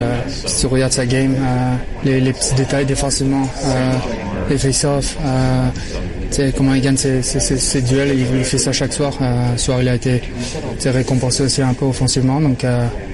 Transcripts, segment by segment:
Si tu regardes sa game, les petits détails défensivement, les face-off, comment il gagne ses duels, il fait ça chaque soir. Ce soir, il a été récompensé aussi un peu offensivement, donc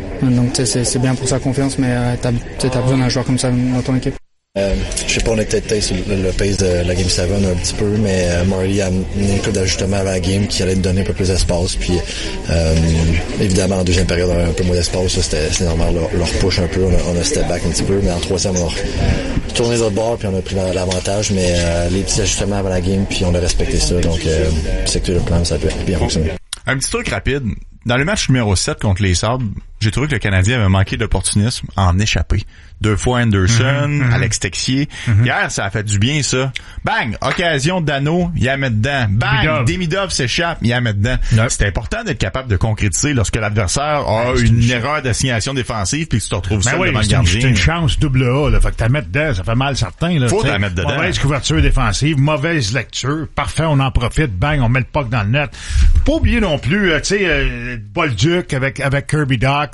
c'est bien pour sa confiance, mais t'as besoin d'un joueur comme ça dans ton équipe. Je sais pas, on était peut-être sur le pace de la Game 7 un petit peu, mais Morley a amené un coup d'ajustement à la game qui allait nous donner un peu plus d'espace. Puis évidemment, en deuxième période, on avait un peu moins d'espace. Ça, c'est normal, leur push un peu. On a step back un petit peu, mais en troisième, on a tourné de l'autre bord, puis on a pris l'avantage. Mais les petits ajustements avant la game, puis on a respecté ça. Donc, c'est que le plan, ça a bien fonctionné. Un petit truc rapide. Dans le match numéro 7 contre les Sabres, j'ai trouvé que le Canadien avait manqué d'opportunisme en échappé. 2 fois Anderson, Alex Texier. Hier, ça a fait du bien, ça. Bang! Occasion de Dano, il la met dedans. Bang! Demidov s'échappe, il la met dedans. Yep. C'est important d'être capable de concrétiser lorsque l'adversaire a une erreur d'assignation défensive puis que tu te retrouves seul devant le gardien. C'est une chance double A, là. Fait que t'as mettre dedans, ça fait mal certain, là. Faut la mettre dedans. Mauvaise couverture défensive, mauvaise lecture. Parfait, on en profite. Bang, on met le puck dans le net. Faut pas oublier non plus, Bolduc avec Kirby Dach,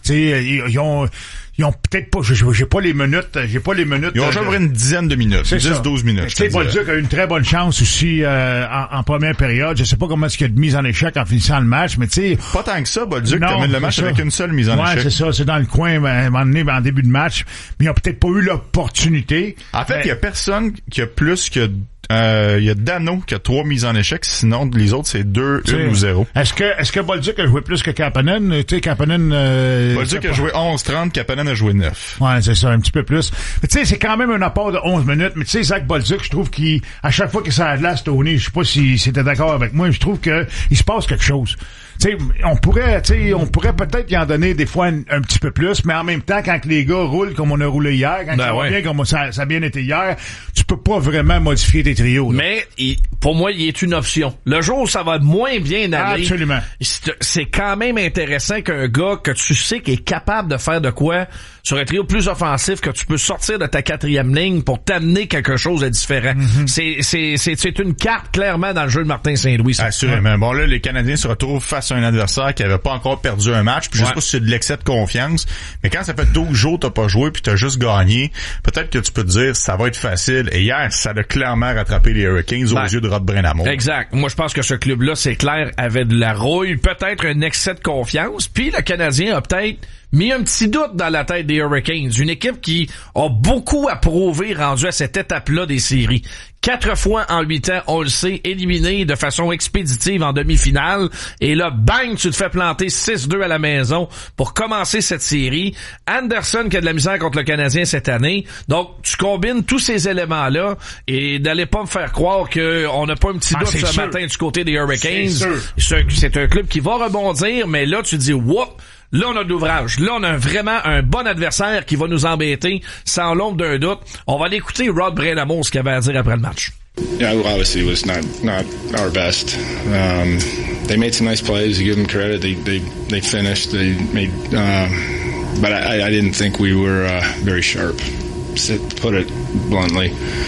ils ont peut-être pas, j'ai pas les minutes. Ils ont joué une dizaine de minutes. 10-12 minutes. Tu sais, Bolduc a eu une très bonne chance aussi, en première période. Je sais pas comment est-ce qu'il y a de mise en échec en finissant le match, mais tu sais. Pas tant que ça, Bolduc termine le match avec une seule mise en échec. Ouais, c'est ça. C'est dans le coin, à un moment donné, en début de match. Mais ils ont peut-être pas eu l'opportunité. En fait, il y a personne qui a plus que il y a Dano qui a 3 mises en échec, sinon les autres c'est 2, 1 ou 0. Est-ce que Bolduc a joué plus que Kapanen? Tu sais, Kapanen... Bolduc a joué 11-30, Kapanen a joué 9. Ouais, c'est ça, un petit peu plus. Mais tu sais, c'est quand même un apport de 11 minutes. Mais tu sais, Zach Bolduc, je trouve à chaque fois que ça a de la Tony, je sais pas si c'était d'accord avec moi, je trouve que il se passe quelque chose. Tu sais, on pourrait peut-être y en donner des fois un petit peu plus, mais en même temps, quand les gars roulent comme on a roulé hier, quand ça va bien comme ça a bien été hier, tu peux pas vraiment modifier tes trios. Là. Mais pour moi, il est une option. Le jour où ça va moins bien aller, absolument. C'est quand même intéressant qu'un gars que tu sais qui est capable de faire de quoi sur un trio plus offensif, que tu peux sortir de ta quatrième ligne pour t'amener quelque chose de différent. C'est une carte clairement dans le jeu de Martin Saint-Louis. Ça. Assurément. Bon là, les Canadiens se retrouvent face à un adversaire qui avait pas encore perdu un match. Puis je sais pas si c'est de l'excès de confiance, mais quand ça fait 12 jours t'as pas joué puis t'as juste gagné, peut-être que tu peux te dire ça va être facile. Et hier, ça a clairement rattrapé les Hurricanes aux yeux de Rod Brind'Amour. Exact. Moi, je pense que ce club-là, c'est clair, avait de la rouille, peut-être un excès de confiance. Puis le Canadien a peut-être mis un petit doute dans la tête des Hurricanes. Une équipe qui a beaucoup à prouver rendu à cette étape-là des séries. 4 fois en 8 ans, on le sait, éliminé de façon expéditive en demi-finale. Et là, bang, tu te fais planter 6-2 à la maison pour commencer cette série. Anderson qui a de la misère contre le Canadien cette année. Donc, tu combines tous ces éléments-là et n'allez pas me faire croire qu'on n'a pas un petit doute ce matin du côté des Hurricanes. C'est un club qui va rebondir, mais là, tu dis, whoop! Là, on a de l'ouvrage. Là, on a vraiment un bon adversaire qui va nous embêter sans l'ombre d'un doute. On va l'écouter Rod Brind'Amour, ce qu'il avait à dire après le match. Yeah, obviously it was not our best. They made some nice plays. You give them credit. They finished. They made, but I didn't think we were very sharp. To put it bluntly,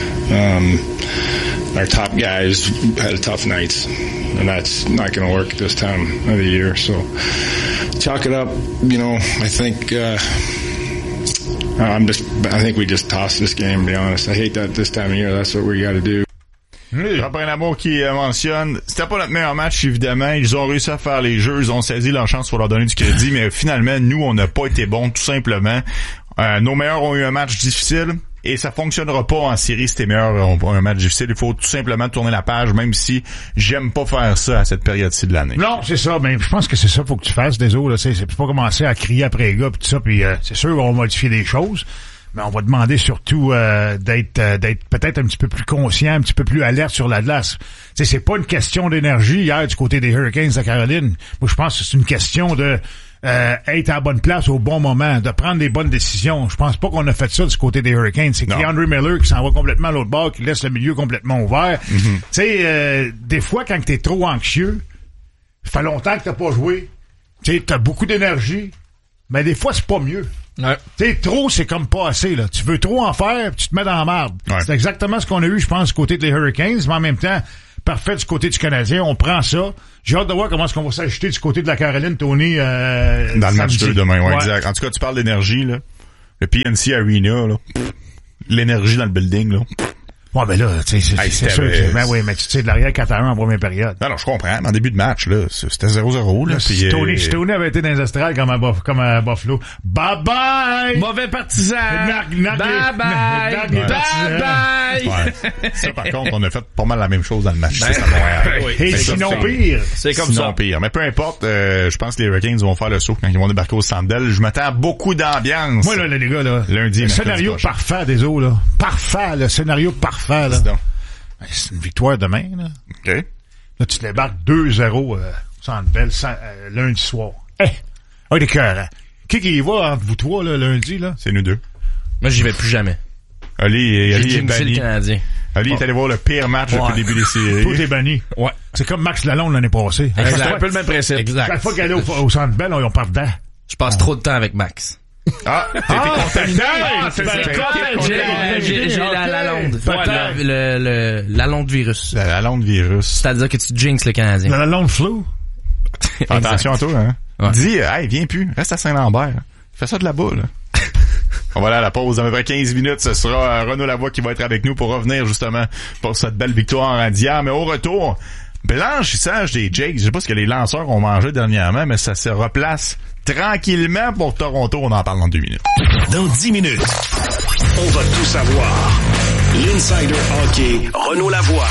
our top guys had tough nights, and that's not going to work this time of the year. So chalk it up. You know, I think we just tossed this game. To be honest, I hate that this time of year. That's what we got to do. Rod Brind'Amour qui mentionne, c'était pas notre meilleur match évidemment, ils ont réussi à faire les jeux, ils ont saisi leur chance pour leur donner du crédit, mais finalement nous on n'a pas été bons tout simplement. Nos meilleurs ont eu un match difficile et ça fonctionnera pas en série si tes meilleurs ont un match difficile. Il faut tout simplement tourner la page, même si j'aime pas faire ça à cette période-ci de l'année. Non, c'est ça, mais je pense que c'est ça faut que tu fasses des autres. C'est pas commencer à crier après les gars pis tout ça, puis c'est sûr qu'on va modifier des choses. Mais on va demander surtout d'être peut-être un petit peu plus conscient, un petit peu plus alerte sur la glace. Tu sais, c'est pas une question d'énergie hier du côté des Hurricanes de Caroline. Moi, je pense que c'est une question de être à la bonne place au bon moment, de prendre des bonnes décisions. Je pense pas qu'on a fait ça du côté des Hurricanes. C'est Keandre Miller qui s'en va complètement à l'autre bord, qui laisse le milieu complètement ouvert. Tu sais, des fois, quand t'es trop anxieux, ça fait longtemps que t'as pas joué, tu sais, t'as beaucoup d'énergie, mais des fois, c'est pas mieux. Ouais. Tu sais, trop, c'est comme pas assez, là. Tu veux trop en faire, puis tu te mets dans la marde. Ouais. C'est exactement ce qu'on a eu, je pense, du côté des Hurricanes, mais en même temps, parfait du côté du Canadien. On prend ça. J'ai hâte de voir comment est-ce qu'on va s'ajuster du côté de la Caroline, Tony. Dans le match 2 demain, ouais, exact. En tout cas, tu parles d'énergie, là. Le PNC Arena, là. L'énergie dans le building, là. Ouais, ben là, tu sais, c'est sûr que, ben oui, mais tu sais, de l'arrière 4-1 en première période. Non, je comprends, mais en début de match, là, c'était 0-0, là. Si Tony avait été dans les estrades comme à Buffalo, bye-bye! Mauvais partisan! Bye-bye! Bye-bye! Ouais. Ça, par contre, on a fait pas mal la même chose dans le match. C'est à Montréal. Et sinon pire. C'est comme sinon ça. Pire. Mais peu importe, je pense que les Hurricanes vont faire le saut quand ils vont débarquer au Centre Bell. Je m'attends à beaucoup d'ambiance. Moi, là, les gars, là. Lundi, le scénario parfait des eaux, là. Parfait, le scénario parfait. Là. C'est une victoire demain. Là. OK. Là, tu débarques 2-0 au Centre Bell lundi soir. Oh, des cœurs. Hein? Qui y va entre vous trois là, lundi? Là? C'est nous deux. Moi, j'y vais plus jamais. Ali est banni. Le Canadien. Ali est allé voir le pire match depuis le début des séries. Toi, t'es banni. Ouais. C'est comme Max Lalonde l'année passée. C'est un peu le même principe. Exact. Chaque fois qu'elle est au Centre Bell, on part dedans. Je passe trop de temps avec Max. Ah, t'as été contaminé. J'ai la londe. La londe virus. La londe virus. C'est-à-dire que tu jinxes le Canadien. La londe flou. Fais attention à toi, hein. Ouais. Dis, hey, viens plus. Reste à Saint-Lambert. Fais ça de là-bas, là. On va aller à la pause. Dans à peu près 15 minutes, ce sera Renaud Lavoie qui va être avec nous pour revenir, justement, pour cette belle victoire d'hier. Mais au retour, blanchissage des Jays. Je sais pas ce que les lanceurs ont mangé dernièrement, mais ça se replace tranquillement pour Toronto. On en parle dans 2 minutes. Dans 10 minutes, on va tout savoir. L'Insider Hockey, Renaud Lavoie.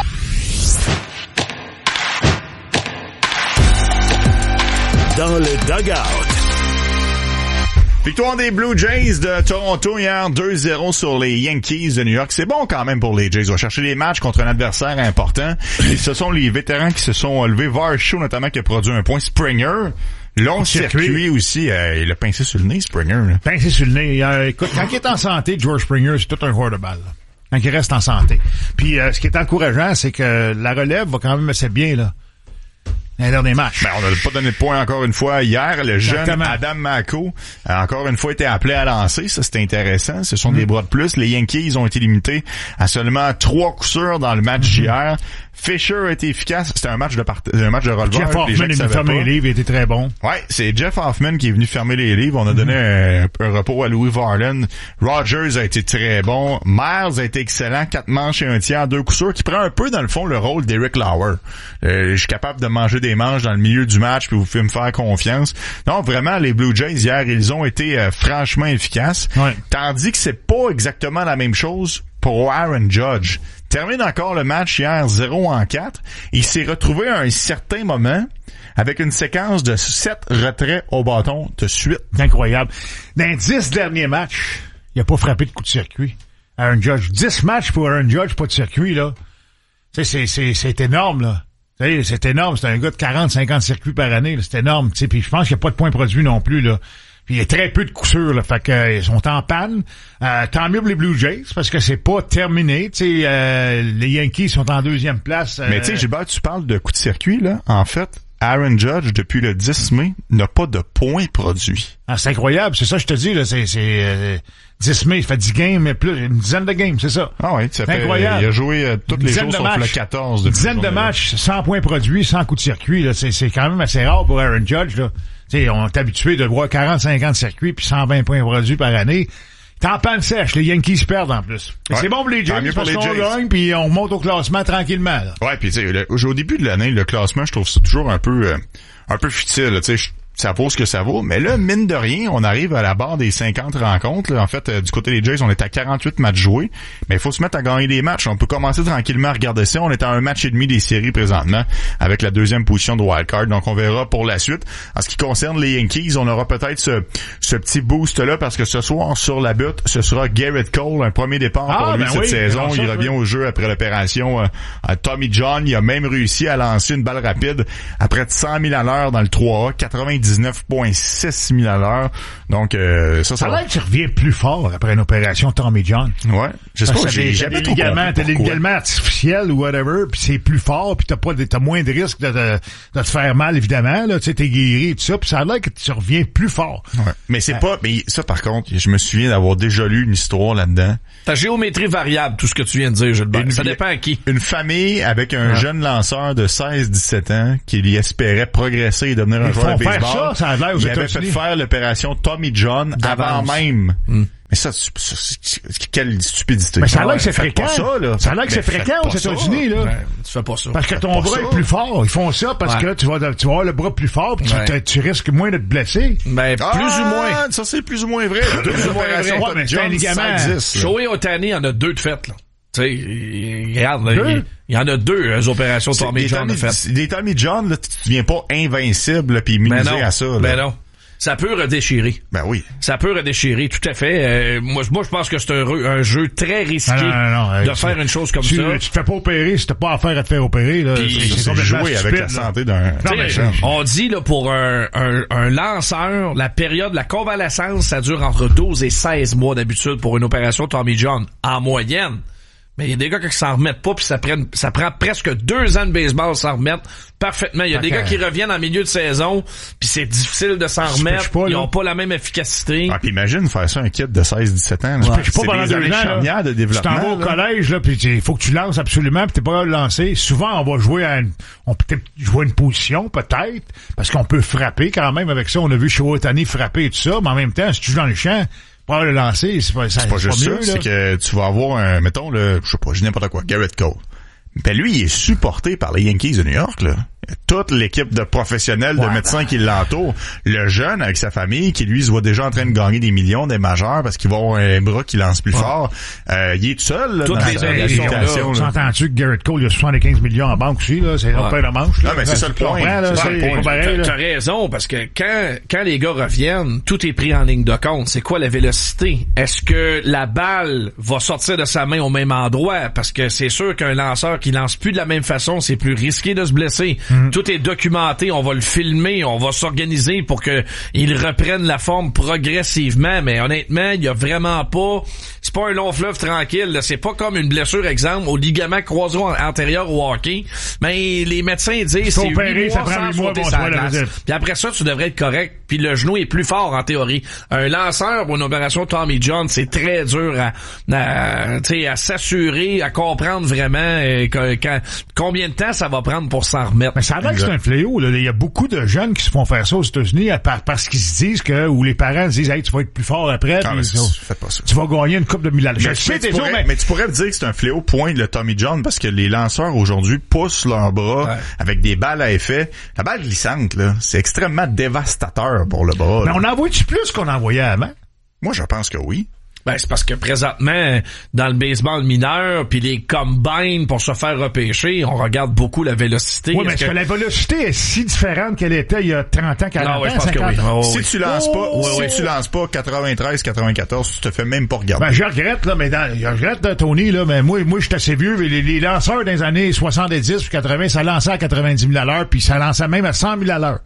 Dans le dugout. Victoire des Blue Jays de Toronto hier, 2-0 sur les Yankees de New York. C'est bon quand même pour les Jays. On va chercher des matchs contre un adversaire important. Et ce sont les vétérans qui se sont levés. Varsho notamment qui a produit un point. Springer, long circuit aussi. Il a pincé sur le nez, Springer. Là. Pincé sur le nez. Écoute, quand il est en santé, George Springer, c'est tout un joueur de balle. Là. Quand il reste en santé. Puis ce qui est encourageant, c'est que la relève va quand même assez bien, là. Un dernier match. Ben, on n'a pas donné de points encore une fois hier. Le jeune Adam Mako a encore une fois été appelé à lancer. Ça, c'était intéressant. Ce sont des bras de plus. Les Yankees ont été limités à seulement 3 coups sûrs dans le match d'hier. Fisher a été efficace. C'était un match de releveur. Jeff Hoffman est venu fermer les livres. Il était très bon. Ouais, c'est Jeff Hoffman qui est venu fermer les livres. On a donné un repos à Louis Varland. Rogers a été très bon. Myers a été excellent. 4 manches et 1 tiers, 2 coups sûrs, qui prend un peu, dans le fond, le rôle d'Eric Lauer. Je suis capable de manger des manches dans le milieu du match, puis vous pouvez me faire confiance. Non, vraiment, les Blue Jays, hier, ils ont été franchement efficaces. Ouais. Tandis que c'est pas exactement la même chose pour Aaron Judge. Termine encore le match hier 0-4. Il s'est retrouvé à un certain moment avec une séquence de 7 retraits au bâton de suite. Incroyable. Dans les 10 derniers matchs, il a pas frappé de coup de circuit. Aaron Judge. 10 matchs pour Aaron Judge, pas de circuit, là. Tu sais, c'est énorme, là. C'est énorme. C'est un gars de 40-50 circuits par année, là. C'est énorme. Tu sais, puis je pense qu'il n'y a pas de points produits non plus, là. Puis il y a très peu de coups sûrs, là. Fait que ils sont en panne. Tant mieux pour les Blue Jays, parce que c'est pas terminé. Tu sais, les Yankees sont en 2e place. Mais tu sais, Gilbert, tu parles de coups de circuit, là. En fait, Aaron Judge, depuis le 10 mai, n'a pas de points produits. Ah, c'est incroyable. C'est ça, je te dis, là. C'est 10 mai, il fait 10 games, mais plus, une dizaine de games, c'est ça. Ah oui, ça fait incroyable. Il a joué toutes les jours sauf le 14. Une dizaine de matchs, 100 points produits, 100 coups de circuit, là. C'est quand même assez rare pour Aaron Judge, là. Tu sais, on est habitué de voir 40-50 circuits puis 120 points produits par année. T'en panne sèche, les Yankees perdent en plus. Ouais. C'est bon pour les Jays, parce qu'on gagne, puis on monte au classement tranquillement. Là. Ouais, puis tu sais, au début de l'année, le classement, je trouve ça toujours un peu futile. Tu sais, ça vaut ce que ça vaut. Mais là, mine de rien, on arrive à la barre des 50 rencontres. Là. En fait, du côté des Jays, on est à 48 matchs joués. Mais il faut se mettre à gagner des matchs. On peut commencer tranquillement à regarder ça. On est à un match et demi des séries présentement, avec la 2e position de wildcard. Donc, on verra pour la suite. En ce qui concerne les Yankees, on aura peut-être ce petit boost-là, parce que ce soir, sur la butte, ce sera Garrett Cole, un premier départ pour lui cette saison. Il revient au jeu après l'opération Tommy John. Il a même réussi à lancer une balle rapide à près de 100 000 à l'heure dans le 3A, 99,6 000 à l'heure. Donc, ça a l'air que tu reviens plus fort après une opération Tommy John. Ouais. J'espère que j'ai jamais trop compris. T'as des ligaments artificiels ou whatever, puis c'est plus fort, puis t'as moins de risque de te faire mal, évidemment, là. Tu sais, t'es guéri et tout ça, puis ça a l'air que tu reviens plus fort. Ouais. Mais c'est pas, mais ça, par contre, je me souviens d'avoir déjà lu une histoire là-dedans. Ta géométrie variable, tout ce que tu viens de dire, Gilbert. Ça dépend à qui. Une famille avec un jeune lanceur de 16-17 ans qui lui espérait progresser et devenir un joueur de baseball. ça, ça a l'air aux il avait États-Unis. fait faire l'opération Tommy John avant même. Mais ça, quelle stupidité. Mais ça a l'air que c'est Faites fréquent. pas ça, là. Ça a l'air que c'est Mais fréquent aux faites pas États-Unis, ça. là. Ouais, tu fais pas ça. Parce que ton bras ça. est plus fort. Ils font ça parce que tu vas avoir le bras plus fort puis tu risques moins de te blesser. Ben, plus ou moins. Ça, c'est plus ou moins vrai. Plus ou moins vrai. Ouais, mais c'est un ligament. Shohei Ohtani en a 2 de faites, là. Tu sais, regarde, là, il y en a 2 opérations Tommy John de fait. Des Tommy John, là, tu deviens pas invincible, là, pis immunisé à ça, là. Ben non. Ça peut redéchirer. Ben oui. Ça peut redéchirer, tout à fait. Moi, je pense que c'est un jeu très risqué de faire une chose comme ça. Tu te fais pas opérer si t'as pas affaire à te faire opérer, là. C'est jouer avec la santé d'un méchant. On dit, là, pour un lanceur, la période, la convalescence, ça dure entre 12 et 16 mois d'habitude pour une opération Tommy John, en moyenne. Mais il y a des gars qui s'en remettent pas, puis ça prend presque 2 ans de baseball s'en remettre parfaitement. Il y a des gars qui reviennent en milieu de saison, puis c'est difficile de s'en remettre. Ils ont pas la même efficacité. Ah, puis imagine faire ça un kid de 16 17 ans. C'est pas pendant 2 ans, de développement. Tu t'en vas au collège, là, puis il faut que tu lances absolument, puis t'es pas là de lancer. Souvent, on va jouer on peut peut-être jouer une position, peut-être, parce qu'on peut frapper quand même avec ça. On a vu Shohei Ohtani frapper et tout ça, mais en même temps, si tu joues dans le champ, pour le lancer, c'est pas juste mieux, ça, c'est que tu vas avoir mettons, je sais pas, je dis n'importe quoi, Garrett Cole. Ben lui, il est supporté par les Yankees de New York, là. Toute l'équipe de professionnels, de médecins qui l'entourent. Le jeune, avec sa famille, qui lui se voit déjà en train de gagner des millions, des majeurs, parce qu'il va avoir un bras qui lance plus fort. Il est tout seul, là, toutes dans les organisations. S'entends-tu que Garrett Cole, il a 75 millions en banque aussi, là? C'est un peu de manche, là. Non, mais c'est ça le point. T'as raison, parce que quand les gars reviennent, tout est pris en ligne de compte. C'est quoi la vélocité? Est-ce que la balle va sortir de sa main au même endroit? Parce que c'est sûr qu'un lanceur qui lance plus de la même façon, c'est plus risqué de se blesser. Tout est documenté, on va le filmer, on va s'organiser pour que il reprenne la forme progressivement, mais honnêtement, il y a vraiment pas, c'est pas un long fleuve tranquille, là. C'est pas comme une blessure, exemple, au ligament croisé antérieur au hockey, mais les médecins disent c'est 8 mois ça prend 8 mois, bon, puis après ça, tu devrais être correct, puis le genou est plus fort en théorie. Un lanceur pour une opération Tommy John, c'est très dur à s'assurer, à comprendre vraiment combien de temps ça va prendre pour s'en remettre. Mais ça a l'air que c'est un fléau, là. Il y a beaucoup de jeunes qui se font faire ça aux États-Unis parce qu'ils se disent ou les parents se disent, hey, tu vas être plus fort après. Ah, faites pas ça. Tu vas gagner une coupe de $1000. Mais tu pourrais me dire que c'est un fléau point le Tommy John parce que les lanceurs aujourd'hui poussent leurs bras avec des balles à effet. La balle glissante, là, c'est extrêmement dévastateur pour le bras. Mais on envoie-tu plus qu'on envoyait avant? Moi, je pense que oui. Ben, c'est parce que présentement, dans le baseball mineur, puis les combines pour se faire repêcher, on regarde beaucoup la vélocité. Oui, mais est-ce que la vélocité est si différente qu'elle était il y a 30 ans, 40 ans, je pense 50 que oui. ans? Si tu lances pas 93, 94, tu te fais même pas regarder. Ben, je regrette, là, mais je regrette, Tony, là, mais moi, je suis assez vieux, les lanceurs dans les années 70 puis 80, ça lançait à 90 000 à l'heure, puis ça lançait même à 100 000 à l'heure.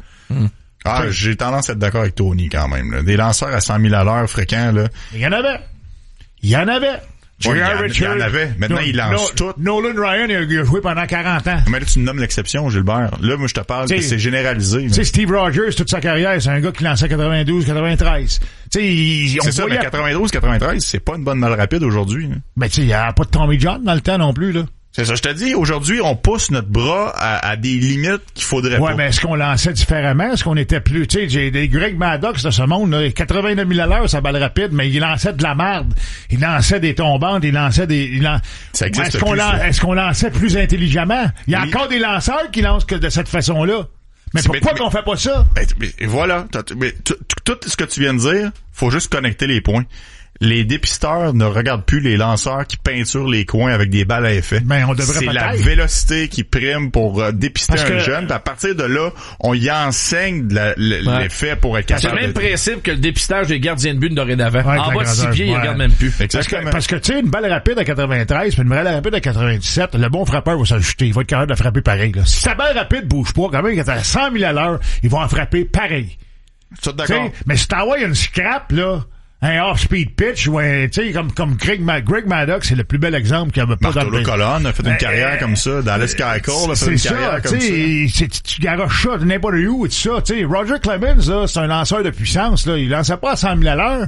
J'ai tendance à être d'accord avec Tony quand même, là. Des lanceurs à 100 000 à l'heure fréquents, là. Il y en avait. Il y en avait. Maintenant, il lance tout. Nolan Ryan, il a joué pendant 40 ans. Mais là, tu nommes l'exception, Gilbert. Là, moi, je te parle que c'est généralisé. Tu sais, Steve Rogers, toute sa carrière, c'est un gars qui lançait 92, 93. Tu sais, mais 92, 93, c'est pas une bonne balle rapide aujourd'hui. Mais tu sais, il y a pas de Tommy John dans le temps non plus, là. C'est ça, je te dis, aujourd'hui, on pousse notre bras à des limites qu'il faudrait pas. Ouais, mais est-ce qu'on lançait différemment? Est-ce qu'on était plus, tu sais, j'ai des Greg Maddox de ce monde, là, 89 000 à l'heure, sa balle rapide, mais il lançait de la merde. Il lançait des tombantes, Ça existe Est-ce qu'on lançait plus intelligemment? Il y a encore des lanceurs qui lancent que de cette façon-là. Mais pourquoi qu'on fait pas ça? Et voilà. Tout ce que tu viens de dire, faut juste connecter les points. Les dépisteurs ne regardent plus les lanceurs qui peinturent les coins avec des balles à effet. Mais on devrait c'est la vélocité qui prime pour dépister un jeune. Puis à partir de là, on y enseigne l'effet pour être capable. C'est le même principe que le dépistage des gardiens de but dorénavant. Ouais, en bas de 6 pieds, ils regardent même plus. Parce que tu sais, une balle rapide à 93 puis une balle rapide à 97, le bon frappeur va s'ajuster. Il va être capable de frapper pareil. Là. Si sa balle rapide bouge pas, quand même, quand à 100 000 à l'heure, il va en frapper pareil. Tu es d'accord? Mais si t'envoies une scrap, là, un off-speed pitch, ou tu sais, comme Greg Maddox, c'est le plus bel exemple qu'il n'y avait pas dans le... Bartolo Colon a fait une carrière comme ça. Dans le Sky Call a fait une carrière comme ça. Tu garoches ça de n'importe où et tout ça. Tu sais, Roger Clemens, là, c'est un lanceur de puissance, là. Il lançait pas à 100 000 à l'heure,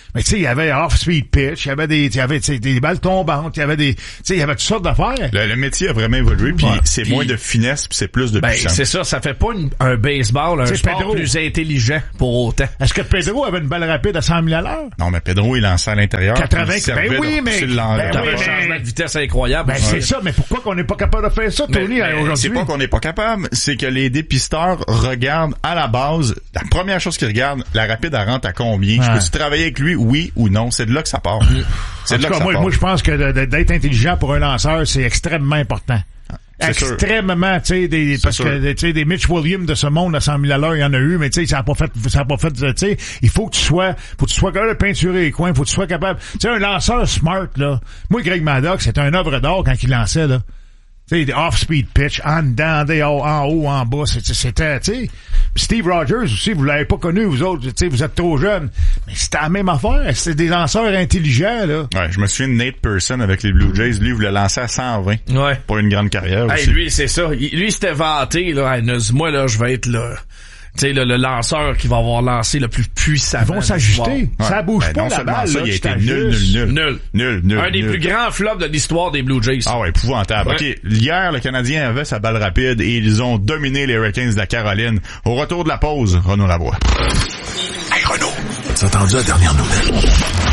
Mais tu sais, il y avait off-speed pitch, il y avait des balles tombantes, il y avait il y avait toutes sortes d'affaires. Le métier a vraiment évolué, puis c'est moins de finesse, puis c'est plus de puissance. C'est ça fait pas un baseball, un sport Pedro, plus intelligent pour autant. Est-ce que Pedro avait une balle rapide à 100 000 à l'heure? Non, mais Pedro, il lançait à l'intérieur. 80, mais T'avais un changement de vitesse incroyable. C'est ça, mais pourquoi qu'on n'est pas capable de faire ça, Tony, aujourd'hui? C'est pas qu'on n'est pas capable, c'est que les dépisteurs regardent à la base, la première chose qu'ils regardent, la rapide, elle rentre à combien? Je peux-tu travailler avec lui, oui ou non? C'est de là que ça part. C'est de là que ça part. Moi, je pense que d'être intelligent pour un lanceur, c'est extrêmement important. Extrêmement, tu sais, parce que, tu sais, des Mitch Williams de ce monde à 100 000 à l'heure, il y en a eu, mais tu sais, ça a pas fait, tu sais, il faut que tu sois capable de peinturer les coins, faut que tu sois capable, tu sais, un lanceur smart, là. Moi, Greg Maddux, c'était un œuvre d'art quand il lançait, là. Tu sais, off-speed pitch, en dedans, en haut, en bas, c'était, tu sais. Steve Rogers aussi, vous l'avez pas connu, vous autres, tu sais, vous êtes trop jeunes. Mais c'était la même affaire. C'était des lanceurs intelligents, là. Ouais, je me souviens de Nate Pearson avec les Blue Jays. Lui, il voulait lancer à 120. Ouais. Pour une grande carrière aussi. Lui, c'est ça. Lui, c'était vanté, là. Moi, là, je vais être là. Tu sais, le lanceur qui va avoir lancé le plus puissamment. Ils vont s'ajuster. Ouais. Ça bouge pas, la balle, ça, là, il a été nul. Un des plus grands flops de l'histoire des Blue Jays. Ah ouais, épouvantable. Ouais. OK, hier, le Canadien avait sa balle rapide et ils ont dominé les Hurricanes de la Caroline. Au retour de la pause, Renaud Lavoie. Hey Renaud, t'as entendu la dernière nouvelle?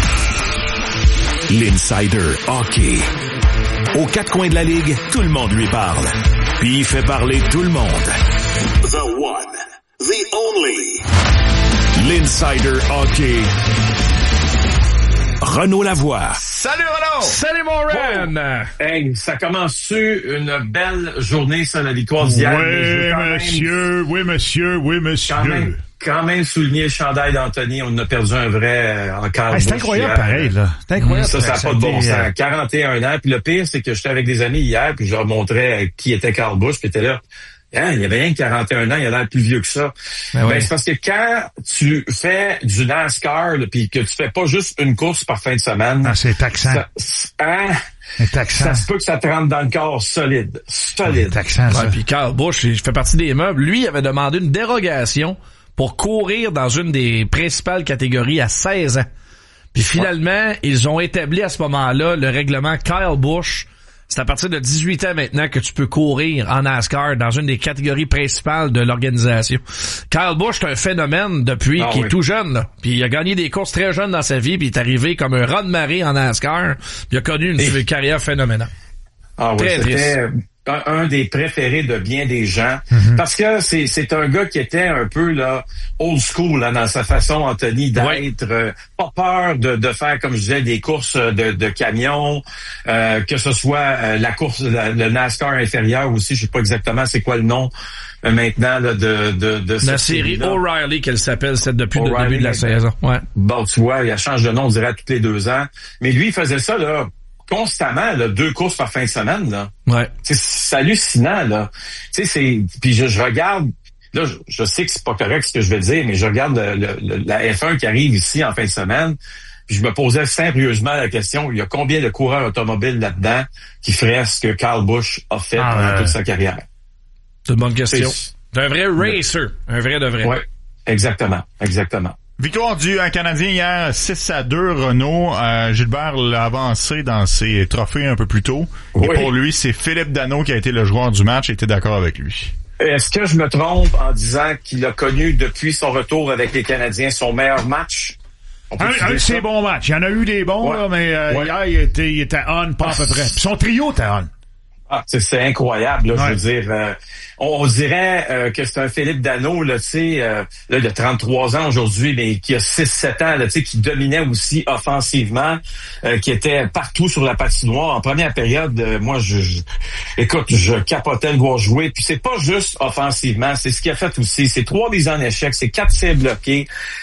L'Insider Hockey. Aux quatre coins de la ligue, tout le monde lui parle. Puis il fait parler tout le monde. The one, the only. L'Insider Hockey. Renaud Lavoie. Salut Renaud! Salut mon Ren! Oh. Hey, ça commence-tu une belle journée sur la victoire d'hier? Oui, monsieur. Quand même souligner le chandail d'Anthony, on a perdu un vrai encore. C'est incroyable pareil, là. C'est incroyable. Ça n'a pas de bon sens. 41 ans. Puis le pire, c'est que j'étais avec des amis hier, puis je leur montrais qui était Carl Busch, puis était là. Hein, il y avait rien que 41 ans, il a l'air plus vieux que ça. C'est parce que quand tu fais du NASCAR, puis que tu fais pas juste une course par fin de semaine. C'est taxant. Ça se peut que ça te rentre dans le corps solide. C'est taxant, ça. Puis Carl Busch, il fait partie des meubles. Lui, il avait demandé une dérogation pour courir dans une des principales catégories à 16 ans. Puis finalement, ils ont établi à ce moment-là le règlement Kyle Busch. C'est à partir de 18 ans maintenant que tu peux courir en NASCAR dans une des catégories principales de l'organisation. Kyle Busch, c'est un phénomène depuis qu'il est tout jeune, là. Puis il a gagné des courses très jeunes dans sa vie, puis il est arrivé comme un raz de marée en NASCAR, puis il a connu une carrière phénoménale. Ah oui, c'était un des préférés de bien des gens. Parce que c'est un gars qui était un peu là old school là, dans sa façon, Anthony, d'être pas peur de faire, comme je disais, des courses de camions, que ce soit la course, le NASCAR inférieur aussi, je sais pas exactement c'est quoi le nom maintenant là, de la série O'Reilly qu'elle s'appelle, c'est depuis le début de la saison. Ouais. Bon, tu vois, il change de nom, on dirait, tous les 2 ans. Mais lui, il faisait ça là constamment, là, 2 courses par fin de semaine, là. Ouais. C'est hallucinant, là. Tu sais, puis je regarde, là, je sais que c'est pas correct ce que je vais dire, mais je regarde la F1 qui arrive ici en fin de semaine, puis je me posais sérieusement la question, il y a combien de coureurs automobiles là-dedans qui feraient ce que Carl Busch a fait pendant toute sa carrière? C'est une bonne question. C'est un vrai racer. Un vrai de vrai. Ouais. Exactement. Victoire du Canadien hier, 6-2, Renaud. Gilbert l'a avancé dans ses trophées un peu plus tôt. Et pour lui, c'est Philippe Danault qui a été le joueur du match et était d'accord avec lui. Est-ce que je me trompe en disant qu'il a connu depuis son retour avec les Canadiens son meilleur match? Un de ses bons matchs. Il y en a eu des bons, là, mais hier, il était on, pas à peu près. Puis son trio était on. Ah, c'est incroyable, là, je veux dire. On dirait que c'est un Philippe Danault, là, tu sais, là, il a 33 ans aujourd'hui, mais qui a 6-7 ans, là, tu sais, qui dominait aussi offensivement, qui était partout sur la patinoire. En première période, moi, écoute, je capotais le voir jouer. Puis c'est pas juste offensivement, c'est ce qu'il a fait aussi. C'est 3 mises en échec, c'est 4 tirs bloqués,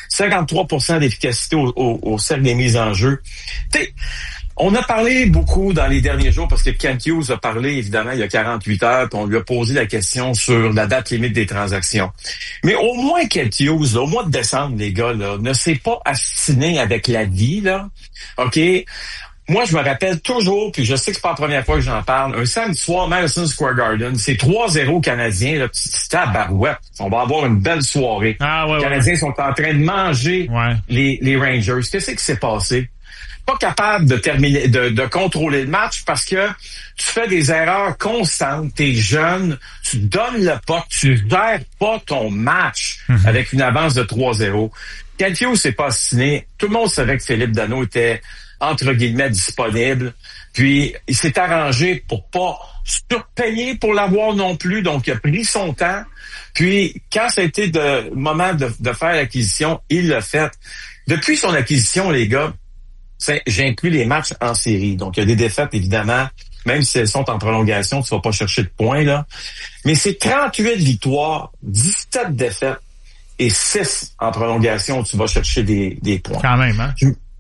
53% d'efficacité au cercle des mises en jeu. Tu sais, on a parlé beaucoup dans les derniers jours parce que Kent Hughes a parlé, évidemment, il y a 48 heures, puis on lui a posé la question sur la date limite des transactions. Mais au moins Kent Hughes, là, au mois de décembre, les gars, là, ne s'est pas astiné avec la vie, là. OK? Moi, je me rappelle toujours, puis je sais que c'est pas la première fois que j'en parle, un samedi soir, Madison Square Garden, c'est 3-0 Canadiens, là, c'était à barouette. On va avoir une belle soirée. Les Canadiens sont en train de manger les Rangers. Qu'est-ce qui s'est passé? Pas capable de terminer, de contrôler le match parce que tu fais des erreurs constantes, t'es jeune, tu donnes le puck, tu gères pas ton match avec une avance de 3-0. Kent Hughes s'est pas assassiné. Tout le monde savait que Philippe Danault était entre guillemets disponible. Puis il s'est arrangé pour pas surpayer pour l'avoir non plus. Donc il a pris son temps. Puis quand ça a été le moment de faire l'acquisition, il l'a fait. Depuis son acquisition, les gars, j'inclus les matchs en série. Donc il y a des défaites évidemment. Même si elles sont en prolongation, tu vas pas chercher de points là. Mais c'est 38 victoires, 17 défaites et 6 en prolongation. Tu vas chercher des points. Quand même, hein?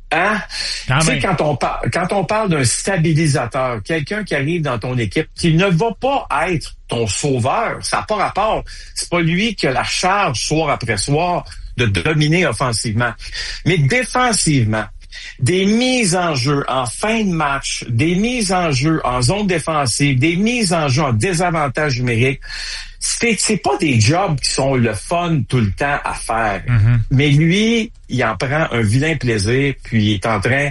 Tu sais, quand on parle d'un stabilisateur, quelqu'un qui arrive dans ton équipe, qui ne va pas être ton sauveur, ça n'a pas rapport. C'est pas lui qui a la charge soir après soir de dominer offensivement. Mais défensivement, des mises en jeu en fin de match, des mises en jeu en zone défensive, des mises en jeu en désavantage numérique, c'est pas des jobs qui sont le fun tout le temps à faire. Mais lui, il en prend un vilain plaisir, puis il est en train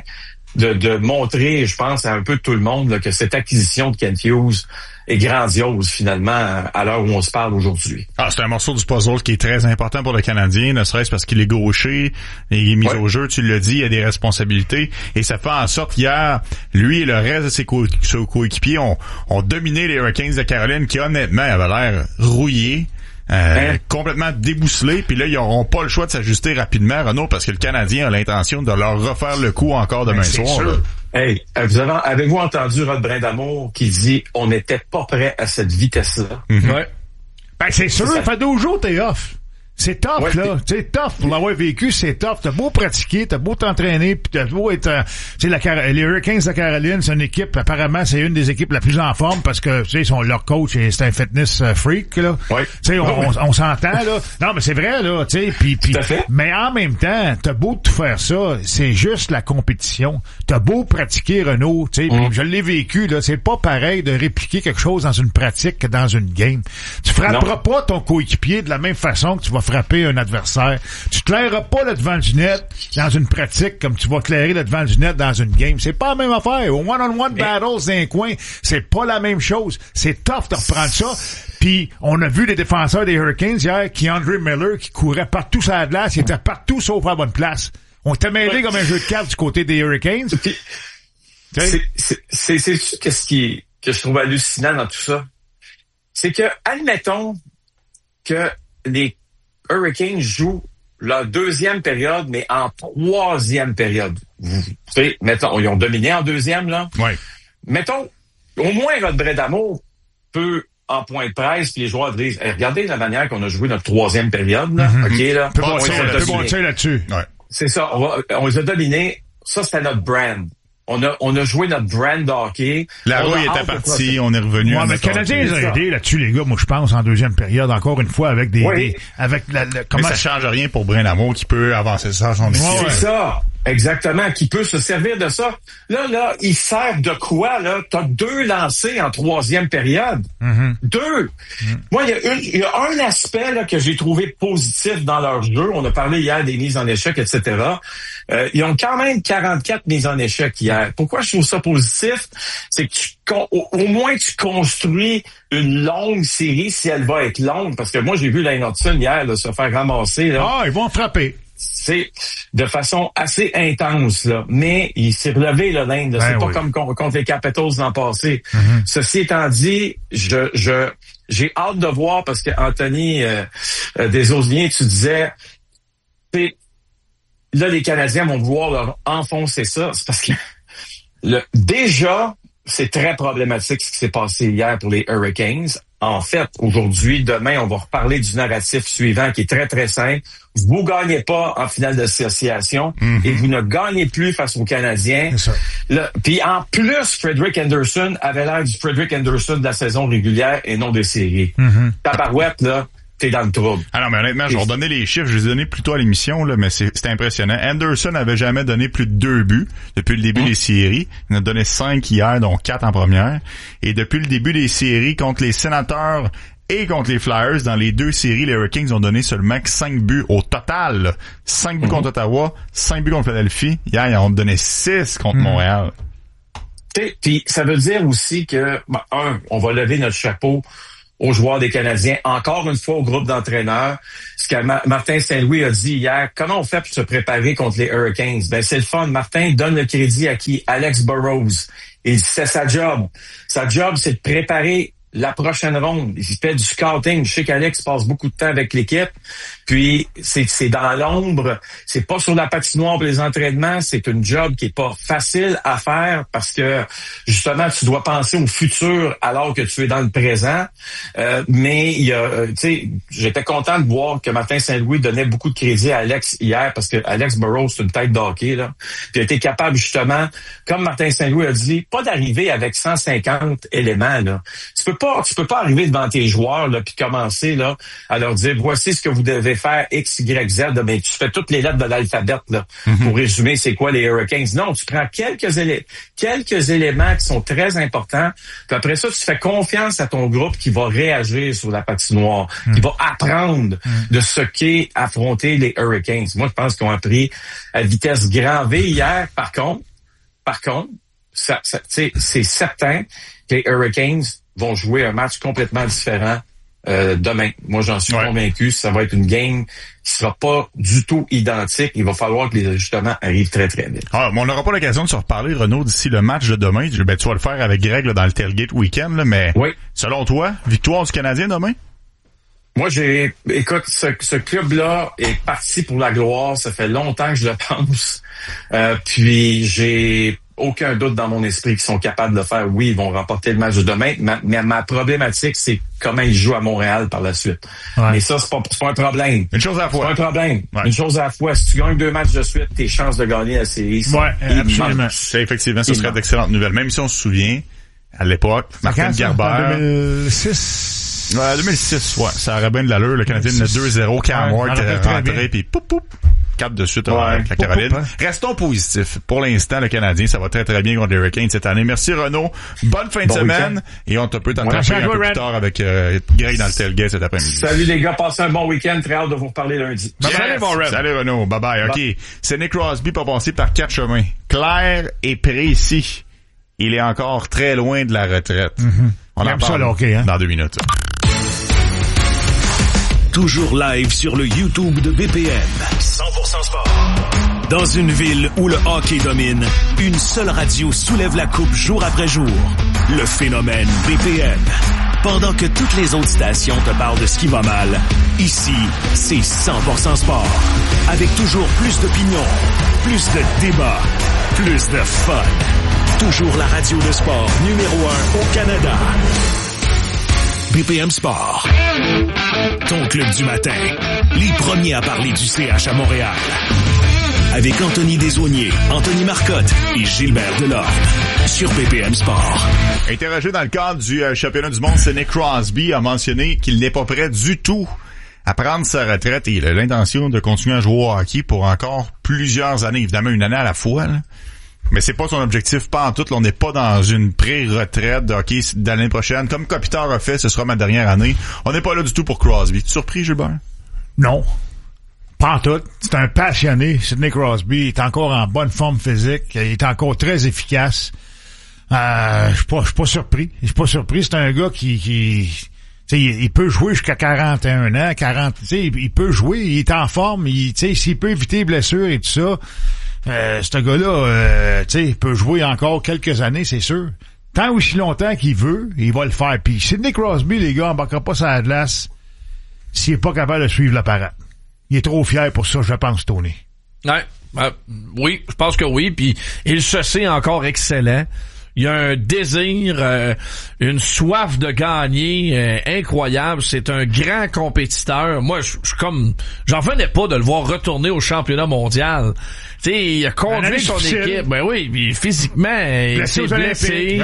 de montrer, je pense, à un peu tout le monde là, que cette acquisition de Kent Hughes est grandiose, finalement, à l'heure où on se parle aujourd'hui. C'est un morceau du puzzle qui est très important pour le Canadien, ne serait-ce parce qu'il est gaucher, il est mis au jeu, tu l'as dit, il a des responsabilités, et ça fait en sorte qu'hier, lui et le reste de ses coéquipiers ont dominé les Hurricanes de Caroline, qui honnêtement avaient l'air rouillés, complètement débousselés, puis là, ils n'auront pas le choix de s'ajuster rapidement, Renaud, parce que le Canadien a l'intention de leur refaire le coup encore demain soir. Hey, avez-vous entendu Rod Brindamour qui dit « On n'était pas prêt à cette vitesse-là ». Ouais. Ben, c'est sûr, ça fait 12 jours t'es off. C'est tough, là. C'est tough pour l'avoir vécu, c'est tough. T'as beau pratiquer, t'as beau t'entraîner, puis t'as beau être... les Hurricanes de Caroline, c'est une équipe, apparemment, c'est une des équipes la plus en forme parce que, tu sais, leur coach, c'est un fitness freak, là. Tu sais, on s'entend, là. Non, mais c'est vrai, là, tu sais, puis mais en même temps, t'as beau tout faire ça, c'est juste la compétition. T'as beau pratiquer, Renaud, tu sais, puis je l'ai vécu, là, c'est pas pareil de répliquer quelque chose dans une pratique que dans une game. Tu frapperas pas ton coéquipier de la même façon que tu vas frapper un adversaire. Tu claireras pas le devant du net dans une pratique comme tu vas clairer le devant du net dans une game. C'est pas la même affaire. Au one-on-one battles dans un coin, c'est pas la même chose. C'est tough de reprendre ça. Puis on a vu les défenseurs des Hurricanes hier, Keandre Miller, qui courait partout sur la glace, il était partout sauf à la bonne place. On était mêlés comme un jeu de cartes du côté des Hurricanes. Puis, c'est que je trouve hallucinant dans tout ça. C'est que, admettons que les Hurricanes jouent leur deuxième période, mais en troisième période. Vous savez, mettons, ils ont dominé en deuxième, là. Oui. Mettons, au moins, Rod Brindamour peut, en point de presse, puis les joueurs disent, regardez la manière qu'on a joué notre troisième période, là. OK, là. On va là-dessus. Ouais. C'est ça. On les a dominés. Ça, c'était notre brand. On a joué notre brand hockey. La rouille était partie, on est revenu. Ouais, mais le Canadien les a aidés là-dessus, les gars, moi je pense, en deuxième période, encore une fois, avec avec comment... Mais ça change rien pour Brindamour qui peut avancer ça à son équipe. C'est ça. Exactement, qui peut se servir de ça. Là, il sert de quoi, là? T'as 2 lancés en troisième période. 2. Moi, il y a un aspect, là, que j'ai trouvé positif dans leur jeu. On a parlé hier des mises en échec, etc. Ils ont quand même 44 mises en échec hier. Pourquoi je trouve ça positif? C'est que au moins tu construis une longue série si elle va être longue. Parce que moi, j'ai vu Lane Hudson hier, là, se faire ramasser, là. Ils vont frapper. C'est de façon assez intense, là. Mais il s'est relevé, là, l'Inde. C'est pas comme contre les Capitals l'an passé. Ceci étant dit, j'ai hâte de voir parce que Anthony Desosliens, tu disais, là, les Canadiens vont vouloir leur enfoncer ça. C'est parce que déjà, c'est très problématique ce qui s'est passé hier pour les Hurricanes. En fait, aujourd'hui, demain, on va reparler du narratif suivant qui est très, très simple. Vous gagnez pas en finale d'association et vous ne gagnez plus face aux Canadiens. Puis en plus, Frederik Andersen avait l'air du Frederik Andersen de la saison régulière et non des séries. Tabarouette, là, t'es dans le trouble. Ah non, mais honnêtement, je vais redonner les chiffres. Je les ai donnés plus tôt à l'émission, là, mais c'est impressionnant. Anderson n'avait jamais donné plus de 2 buts depuis le début des séries. Il en a donné 5 hier, dont 4 en première. Et depuis le début des séries contre les Sénateurs et contre les Flyers, dans les 2 séries, les Hurricanes ont donné seulement 5 buts au total. Là. 5 buts contre Ottawa, 5 buts contre Philadelphie. Hier, ils ont donné 6 contre Montréal. Puis ça veut dire aussi que, on va lever notre chapeau aux joueurs des Canadiens, encore une fois au groupe d'entraîneurs. Ce que Martin Saint-Louis a dit hier, comment on fait pour se préparer contre les Hurricanes? Ben c'est le fun. Martin donne le crédit à qui? Alex Burrows. Et c'est sa job. Sa job, c'est de préparer la prochaine ronde. Il fait du scouting. Je sais qu'Alex passe beaucoup de temps avec l'équipe. Puis, c'est dans l'ombre. C'est pas sur la patinoire pour les entraînements. C'est une job qui est pas facile à faire parce que, justement, tu dois penser au futur alors que tu es dans le présent. Mais, il y a, tu sais, j'étais content de voir que Martin Saint-Louis donnait beaucoup de crédit à Alex hier parce que Alex Burrows, c'est une tête d'hockey, là. Puis, il a été capable, justement, comme Martin Saint-Louis a dit, pas d'arriver avec 150 éléments, là. Tu peux pas arriver devant tes joueurs, là, puis commencer, là, à leur dire, voici ce que vous devez faire X, Y, Z, mais tu fais toutes les lettres de l'alphabet là pour résumer c'est quoi les Hurricanes. Non, tu prends quelques éléments qui sont très importants, puis après ça, tu fais confiance à ton groupe qui va réagir sur la patinoire, qui va apprendre de ce qu'est affronter les Hurricanes. Moi, je pense qu'ils ont appris à vitesse grand V hier. Par contre, c'est certain que les Hurricanes vont jouer un match complètement différent demain. Moi, j'en suis convaincu. Ça va être une game qui sera pas du tout identique. Il va falloir que les ajustements arrivent très, très vite. Ah, mais on n'aura pas l'occasion de se reparler, Renaud, d'ici le match de demain. Ben, tu vas le faire avec Greg là, dans le Tailgate Weekend, là, mais selon toi, victoire du Canadien demain? Moi, écoute, ce club-là est parti pour la gloire. Ça fait longtemps que je le pense. Puis j'ai aucun doute dans mon esprit qu'ils sont capables de le faire. Oui, ils vont remporter le match de demain. Mais ma problématique, c'est comment ils jouent à Montréal par la suite. Ouais. Mais ça, c'est pas un problème. Une chose à la fois. C'est pas un problème. Ouais. Une chose à la fois. Si tu gagnes 2 matchs de suite, tes chances de gagner la série sont absolument. Effectivement, ce serait d'excellentes nouvelles. Même si on se souvient, à l'époque, Martin Garber. En 2006. 2006, ouais. Ça aurait bien de l'allure. Le Canadien menait 2-0, Cam Ward rentré, puis poup. 4 de suite avec la Caroline. Restons positifs. Pour l'instant, le Canadien, ça va très très bien contre les Hurricanes cette année. Merci Renaud. Bonne fin de semaine. Et on te peut t'entendre un peu plus tard avec Greg dans le tailgate cet après-midi. Salut les gars, passez un bon week-end. Très hâte de vous reparler lundi. Yes. Salut Renaud. Bye bye. OK. C'est Nick Crosby pour passer par 4 chemins. Clair et précis. Il est encore très loin de la retraite. On en parle dans 2 minutes. Toujours live sur le YouTube de BPM. 100% sport. Dans une ville où le hockey domine, une seule radio soulève la coupe jour après jour. Le phénomène BPM. Pendant que toutes les autres stations te parlent de ce qui va mal, ici, c'est 100% sport. Avec toujours plus d'opinions, plus de débats, plus de fun. Toujours la radio de sport numéro 1 au Canada. BPM Sport. Ton club du matin. Les premiers à parler du CH à Montréal. Avec Anthony Desaulniers, Anthony Marcotte et Gilbert Delorme. Sur BPM Sport. Interrogé dans le cadre du championnat du monde, Sidney Crosby a mentionné qu'il n'est pas prêt du tout à prendre sa retraite et il a l'intention de continuer à jouer au hockey pour encore plusieurs années. Évidemment, une année à la fois, là. Mais c'est pas son objectif, pas en tout. Là, on n'est pas dans une pré-retraite de hockey de l'année prochaine. Comme Kopitar a fait, ce sera ma dernière année. On n'est pas là du tout pour Crosby. Tu es surpris, Gilbert? Non. Pas en tout. C'est un passionné. Sidney Crosby il est encore en bonne forme physique. Il est encore très efficace. Je suis pas surpris. Je suis pas surpris. C'est un gars qui il peut jouer jusqu'à 41 ans, 40, il peut jouer, il est en forme, s'il peut éviter les blessures et tout ça, ce gars-là, il peut jouer encore quelques années, c'est sûr. Tant aussi longtemps qu'il veut, il va le faire. Puis Sidney Crosby, les gars, embarquera pas sur la glace s'il est pas capable de suivre la parade. Il est trop fier pour ça, je pense, Tony. Ouais, oui, je pense que oui. Puis il se sait encore excellent. il y a un désir, une soif de gagner incroyable. C'est un grand compétiteur. Moi, j'en venais pas de le voir retourner au championnat mondial. Tu sais, il a conduit son équipe. Ben oui, puis physiquement, il s'est blessé.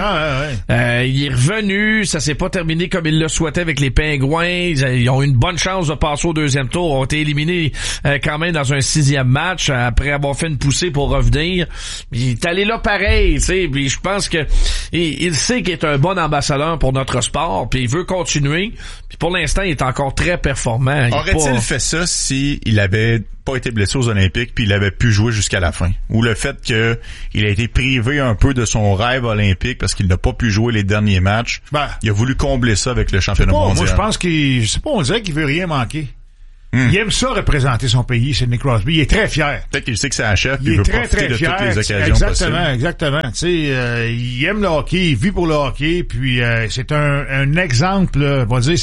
Il est revenu. Ça s'est pas terminé comme il le souhaitait avec les Pingouins. Ils ont eu une bonne chance de passer au deuxième tour. Ils ont été éliminés quand même dans un 6e match après avoir fait une poussée pour revenir. Il est allé là pareil, tu sais. Puis je pense que il sait qu'il est un bon ambassadeur pour notre sport. Puis il veut continuer. Puis pour l'instant, il est encore très performant. Aurait-il fait ça si il avait pas été blessé aux Olympiques puis il avait pu jouer jusqu'à la fin? Ou le fait que il a été privé un peu de son rêve olympique parce qu'il n'a pas pu jouer les derniers matchs, il a voulu combler ça avec le championnat mondial. Moi, je pense on dirait qu'il veut rien manquer. Il aime ça représenter son pays, Sidney Crosby. Il est très fier. Peut-être qu'il sait que c'est la chef, il veut profiter de toutes les occasions possibles. Exactement. Tu sais, il aime le hockey, il vit pour le hockey, puis c'est un exemple, on va dire,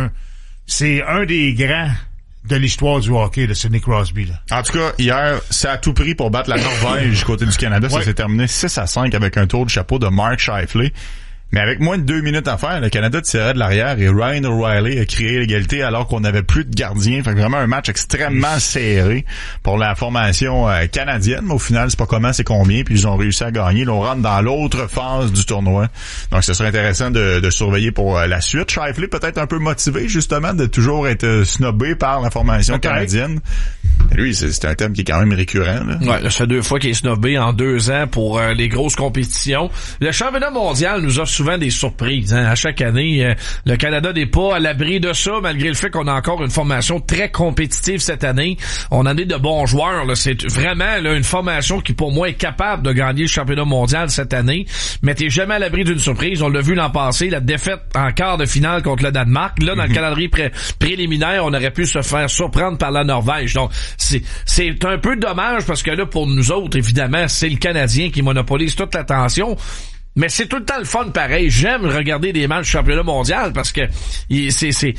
c'est un des grands de l'histoire du hockey de Sidney Crosby. Là. En tout cas, hier, c'est à tout prix pour battre la Norvège du côté du Canada. Ça s'est terminé 6-5 avec un tour de chapeau de Mark Scheifele. Mais avec moins de 2 minutes à faire, le Canada tirait de l'arrière et Ryan O'Reilly a créé l'égalité alors qu'on n'avait plus de gardien. Fait que vraiment un match extrêmement serré pour la formation canadienne. Mais au final, c'est pas comment, c'est combien. Puis ils ont réussi à gagner. Là, on rentre dans l'autre phase du tournoi. Donc, ce serait intéressant de surveiller pour la suite. Scheifele peut-être un peu motivé, justement, de toujours être snobé par la formation canadienne. Lui, c'est un thème qui est quand même récurrent. Là. Ouais, ça fait 2 fois qu'il est snobé en 2 ans pour les grosses compétitions. Le championnat mondial nous offre souvent des surprises. À chaque année, le Canada n'est pas à l'abri de ça, malgré le fait qu'on a encore une formation très compétitive cette année. On en est de bons joueurs. Là. C'est vraiment là, une formation qui, pour moi, est capable de gagner le championnat mondial cette année. Mais t'es jamais à l'abri d'une surprise. On l'a vu l'an passé, la défaite en quart de finale contre le Danemark. Là, dans le calendrier préliminaire, on aurait pu se faire surprendre par la Norvège. Donc, c'est un peu dommage parce que là, pour nous autres, évidemment, c'est le Canadien qui monopolise toute l'attention. Mais c'est tout le temps le fun pareil. J'aime regarder des matchs du championnat mondial parce que il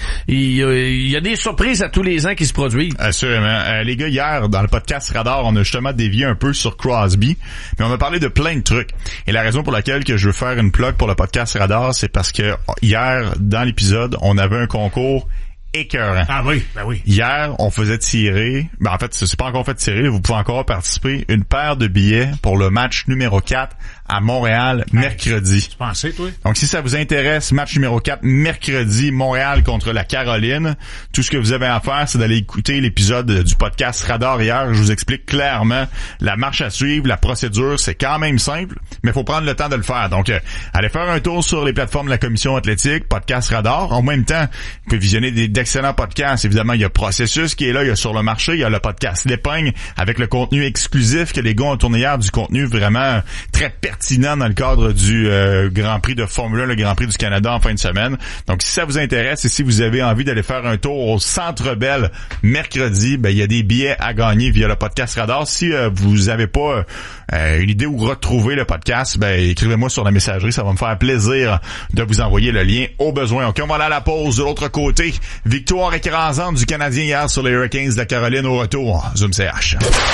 y a des surprises à tous les ans qui se produisent. Assurément. Les gars, hier, dans le podcast Radar, on a justement dévié un peu sur Crosby, mais on a parlé de plein de trucs. Et la raison pour laquelle que je veux faire une plug pour le podcast Radar, c'est parce que hier, dans l'épisode, on avait un concours écœurant. Ah oui, ben oui. Hier, on faisait tirer, en fait, c'est pas encore fait tirer, vous pouvez encore participer, une paire de billets pour le match numéro 4 à Montréal mercredi. Tu pensais, toi? Donc, si ça vous intéresse, match numéro 4 mercredi, Montréal contre la Caroline, tout ce que vous avez à faire, c'est d'aller écouter l'épisode du podcast Radar hier. Je vous explique clairement la marche à suivre, la procédure. C'est quand même simple, mais il faut prendre le temps de le faire. Donc, allez faire un tour sur les plateformes de la Commission athlétique, podcast Radar. En même temps, vous pouvez visionner d'excellents podcasts. Évidemment, il y a Processus qui est là, il y a Sur le marché, il y a le podcast L'Épingle avec le contenu exclusif que les gars ont tourné hier, du contenu vraiment très pertinent dans le cadre du Grand Prix de Formule 1, le Grand Prix du Canada en fin de semaine. Donc, si ça vous intéresse et si vous avez envie d'aller faire un tour au Centre Bell mercredi, ben il y a des billets à gagner via le podcast Radar. Si vous avez pas une idée où retrouver le podcast, ben écrivez-moi sur la messagerie, ça va me faire plaisir de vous envoyer le lien au besoin. OK, on va aller à la pause. De l'autre côté, victoire écrasante du Canadien hier sur les Hurricanes de la Caroline au retour. Zoom CH.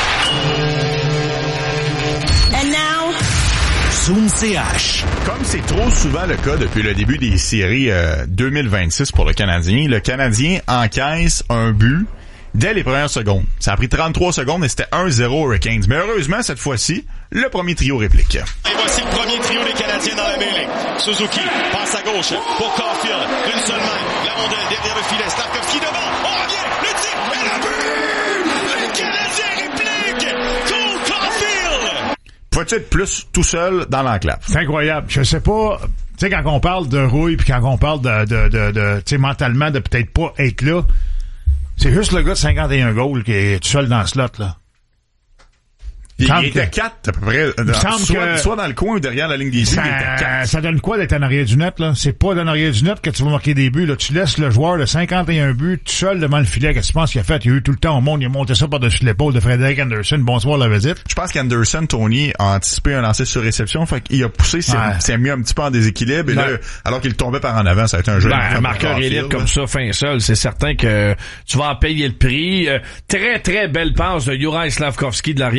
Zoom CH. Comme c'est trop souvent le cas depuis le début des séries 2026 pour le Canadien encaisse un but dès les premières secondes. Ça a pris 33 secondes et c'était 1-0 Hurricanes. Mais heureusement, cette fois-ci, le premier trio réplique. Et voici le premier trio des Canadiens dans la mêlée. Suzuki passe à gauche pour Caulfield. D'une seule main, la rondelle derrière le filet. Slavkovski devant. On revient. Le tir et le but! Le Canadien réplique! Cole Caulfield! Faut-tu être plus tout seul dans l'enclave? C'est incroyable. Je sais pas, tu sais, quand on parle de rouille puis quand on parle de tu sais, mentalement de peut-être pas être là, c'est juste le gars de 51 goals qui est tout seul dans le slot, là. Il était 4 à peu près, soit dans le coin ou derrière la ligne des buts, il était 4. Ça donne quoi d'être en arrière du net, là? C'est pas en arrière du net que tu vas marquer des buts, là. Tu laisses le joueur de 51 buts tout seul devant le filet. Qu'est-ce que tu penses qu'il a fait? Il a eu tout le temps au monde, il a monté ça par-dessus l'épaule de Frédéric Anderson. Bonsoir la visite. Je pense qu'Anderson, Tony, a anticipé un lancer sur réception, fait qu'il a poussé, c'est mis un petit peu en déséquilibre, et là, alors qu'il tombait par en avant, ça a été un jeu. Un marqueur élite comme ça, fin seul, c'est certain que tu vas en payer le prix. Très, très belle passe de Juraj Slavkovski de l'arrière du filet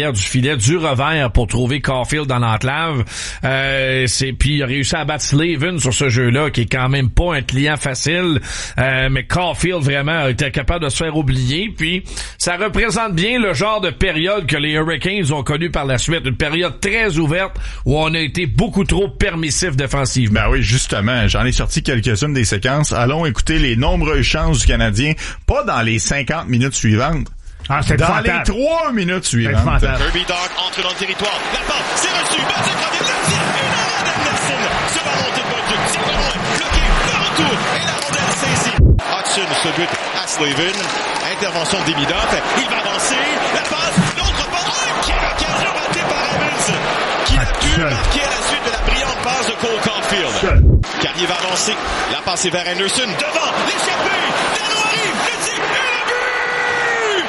filet du revers pour trouver Caulfield dans l'enclave. Puis il a réussi à battre Slavin sur ce jeu-là, qui est quand même pas un client facile. Mais Caulfield vraiment a été capable de se faire oublier. Puis ça représente bien le genre de période que les Hurricanes ont connu par la suite. Une période très ouverte où on a été beaucoup trop permissif défensivement. Ben oui, justement, j'en ai sorti quelques-unes des séquences. Allons écouter les nombreuses chances du Canadien, pas dans les 50 minutes suivantes. Dans les 3 minutes suivantes. Kirby Dach entre dans le territoire. La passe, c'est reçu. Belzec revient de la tire. Une arrêt d'Anderson. Se va monter de Bolduc. Tire le loin. Bloqué. Le retour. Et la rondelle saisie. Hudson se bute à Slavin. Intervention de Demidov. Il va avancer. La passe. L'autre passe. Quelle occasion ratée par Evans. Qui a pu marquer à la suite de la brillante passe de Cole Caulfield. Carrier va avancer. La passe est vers Anderson. Devant. L'échappée. Dano arrive. Le tir. Et le but.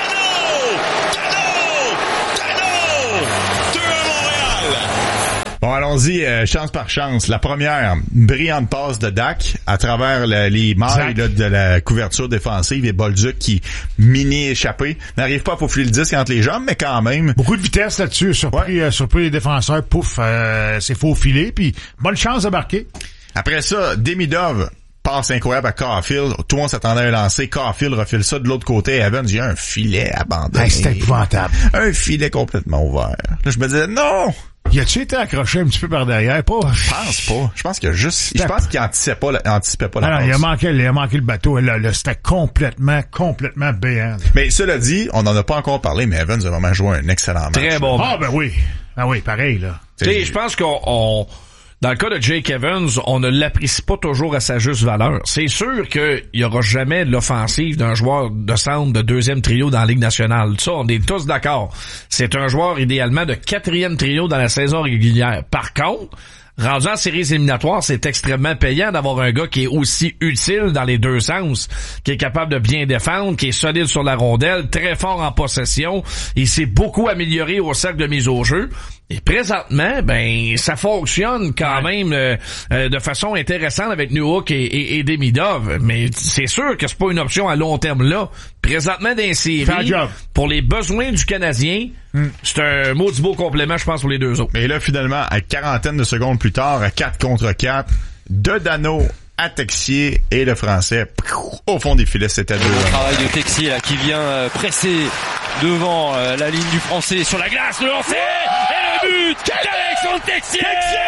Dano. 2-1 Montréal. Bon, allons-y, chance par chance. La première, brillante passe de Dach à travers les mailles là, de la couverture défensive et Bolduc qui, mini-échappé, n'arrive pas à faufiler le disque entre les jambes, mais quand même... Beaucoup de vitesse là-dessus, surpris les défenseurs, pouf, c'est faufilé, puis bonne chance de marquer. Après ça, Demidov... passe incroyable à Caulfield. Tout le monde s'attendait à lancer. Caulfield refile ça de l'autre côté. Evans, il y a un filet abandonné. C'était épouvantable. Un filet complètement ouvert. Là, je me disais, non! Il a-tu été accroché un petit peu par derrière? Pas? Je pense pas. Je pense qu'il anticipait pas la passe. Il a manqué le bateau. Là, c'était complètement béant. Mais cela dit, on n'en a pas encore parlé, mais Evans a vraiment joué un excellent match. Très bon match. Ah, ben oui. Ah oui, pareil, là. Je pense qu'on dans le cas de Jake Evans, on ne l'apprécie pas toujours à sa juste valeur. C'est sûr qu'il y aura jamais l'offensive d'un joueur de centre de deuxième trio dans la Ligue nationale. Ça, on est tous d'accord. C'est un joueur idéalement de quatrième trio dans la saison régulière. Par contre, rendu en séries éliminatoires, c'est extrêmement payant d'avoir un gars qui est aussi utile dans les deux sens, qui est capable de bien défendre, qui est solide sur la rondelle, très fort en possession. Il s'est beaucoup amélioré au cercle de mise au jeu. Et présentement, ça fonctionne quand même de façon intéressante avec Newhook et Demidov. Mais c'est sûr que c'est pas une option à long terme là. Présentement dans les séries, pour les besoins du Canadien, c'est un maudit beau complément, je pense, pour les deux autres. Mais là, finalement, à quarantaine de secondes plus tard, à 4 contre 4, de Dano à Texier et le Français au fond des filets, c'était 2-1. Le travail de Texier là qui vient presser devant la ligne du Français sur la glace, le lancer et le but d'Alexandre Texier.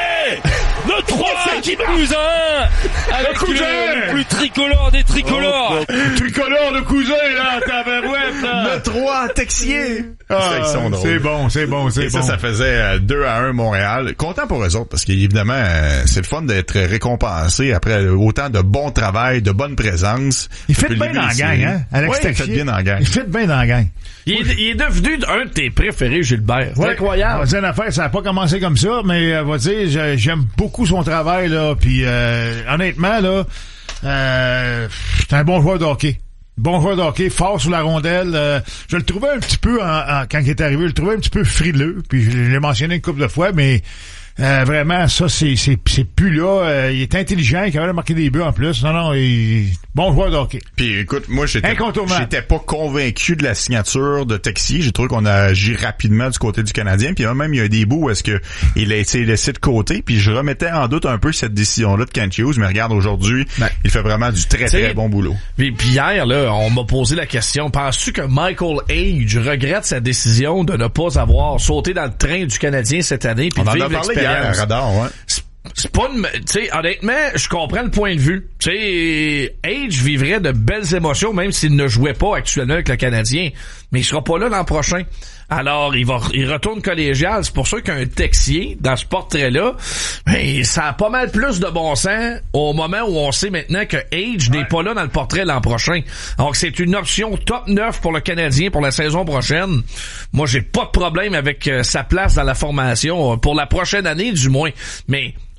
Le 3 qui plus 1 avec le plus tricolore des tricolores. Tricolore de cousin là, tabarouette là. Le 3 Texier. C'est bon. Et ça faisait 2-1 Montréal. Content pour eux autres parce qu'évidemment, c'est le fun d'être récompensé après autant de bon travail, de bonne présence. Il fait bien dans la gang, hein, Alex Texier. Il fait bien dans la gang. Il fait bien dans la gang. Il est devenu un de tes préférés, Gilbert. C'est incroyable. On va dire une affaire, ça n'a pas commencé comme ça, mais on va dire, j'aime beaucoup son travail, là, puis honnêtement, là, c'est un bon joueur de hockey. Bon joueur de hockey, fort sur la rondelle. Je le trouvais un petit peu, quand il est arrivé, je le trouvais un petit peu frileux, puis je l'ai mentionné une couple de fois, mais vraiment, ça, c'est plus là. Il est intelligent, il est capable de marquer des buts en plus. Non, bon joueur de hockey. Puis écoute, moi, j'étais pas convaincu de la signature de Texier. J'ai trouvé qu'on a agi rapidement du côté du Canadien. Puis même, il y a des bouts où est-ce que il a été laissé de côté. Puis je remettais en doute un peu cette décision-là de Kent Hughes. Mais regarde, aujourd'hui, il fait vraiment du très bon boulot. Puis hier, là, on m'a posé la question. Penses-tu que Michael Age regrette sa décision de ne pas avoir sauté dans le train du Canadien cette année? Puis on en a parlé hier à Radar, ouais. C'est pas tu sais, honnêtement, je comprends le point de vue. Tu sais, Age vivrait de belles émotions même s'il ne jouait pas actuellement avec le Canadien, mais il sera pas là l'an prochain. Alors, il retourne collégial. C'est pour ça qu'un Texier, dans ce portrait-là, ça a pas mal plus de bon sens au moment où on sait maintenant que Age n'est pas là dans le portrait l'an prochain. Donc, c'est une option top 9 pour le Canadien pour la saison prochaine. Moi, j'ai pas de problème avec sa place dans la formation, pour la prochaine année du moins. Mais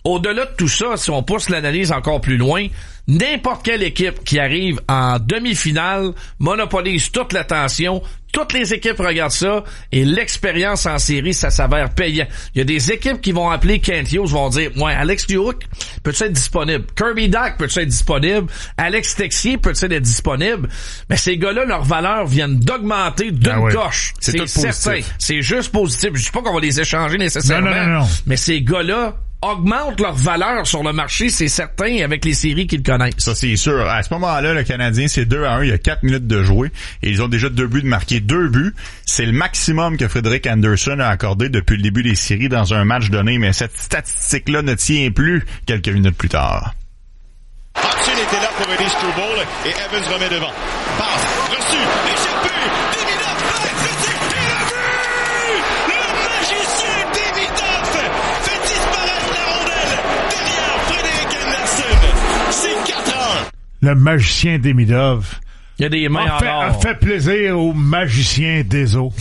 au-delà de tout ça, si on pousse l'analyse encore plus loin, n'importe quelle équipe qui arrive en demi-finale monopolise toute l'attention. Toutes les équipes regardent ça et l'expérience en série, ça s'avère payant. Il y a des équipes qui vont appeler Kent Hughes, vont dire « Ouais, Alex Newhook peut-tu être disponible? Kirby Dach peut-tu être disponible? Alex Texier peut-tu être disponible? » Mais ces gars-là, leurs valeurs viennent d'augmenter d'une coche. C'est certain. C'est juste positif. Je dis pas qu'on va les échanger nécessairement. Non. Mais ces gars-là augmentent leur valeur sur le marché, c'est certain, avec les séries qu'ils connaissent. Ça, c'est sûr. À ce moment-là, le Canadien, c'est 2-1. Il y a 4 minutes de jouer. Et ils ont déjà 2 buts de marquer. 2 buts, c'est le maximum que Frederik Andersen a accordé depuis le début des séries dans un match donné. Mais cette statistique-là ne tient plus quelques minutes plus tard. Hudson était là pour aider Struble et Evans remet devant. Passe, reçu, échappé, Demidov, le tir, et le but! Le magicien Demidov fait disparaître la rondelle derrière Frederik Andersen. C'est 4-1. Le magicien Demidov. Il y a des mains en or. A fait plaisir au magicien des eaux.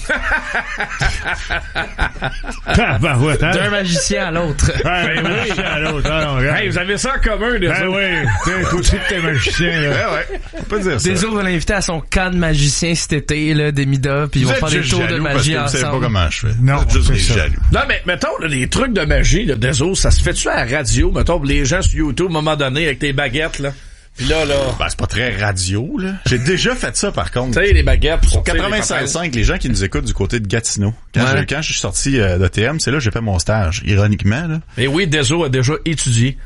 Tabarouette, hein? D'un magicien à l'autre. Ouais, d'un magicien à l'autre. Hey, vous avez ça en commun, des autres. Oui, toi aussi t'es magicien, là. Ouais. On peut dire ça. Des autres vont l'inviter à son camp de magicien cet été, là, Demidov, puis ils vont faire des tours de magie ensemble. Je sais pas comment je fais. Non, juste jaloux. Non, mais mettons, là, les trucs de magie, là, des autres, ça se fait-tu à la radio? Mettons, les gens sur YouTube, à un moment donné, avec tes baguettes, là. Pis là... Ben, c'est pas très radio, là. J'ai déjà fait ça, par contre. Tu sais, les baguettes. Au 96.5, les gens qui nous écoutent du côté de Gatineau. Quand je suis sorti d'ATM, c'est là que j'ai fait mon stage. Ironiquement, là. Et oui, Deso a déjà étudié.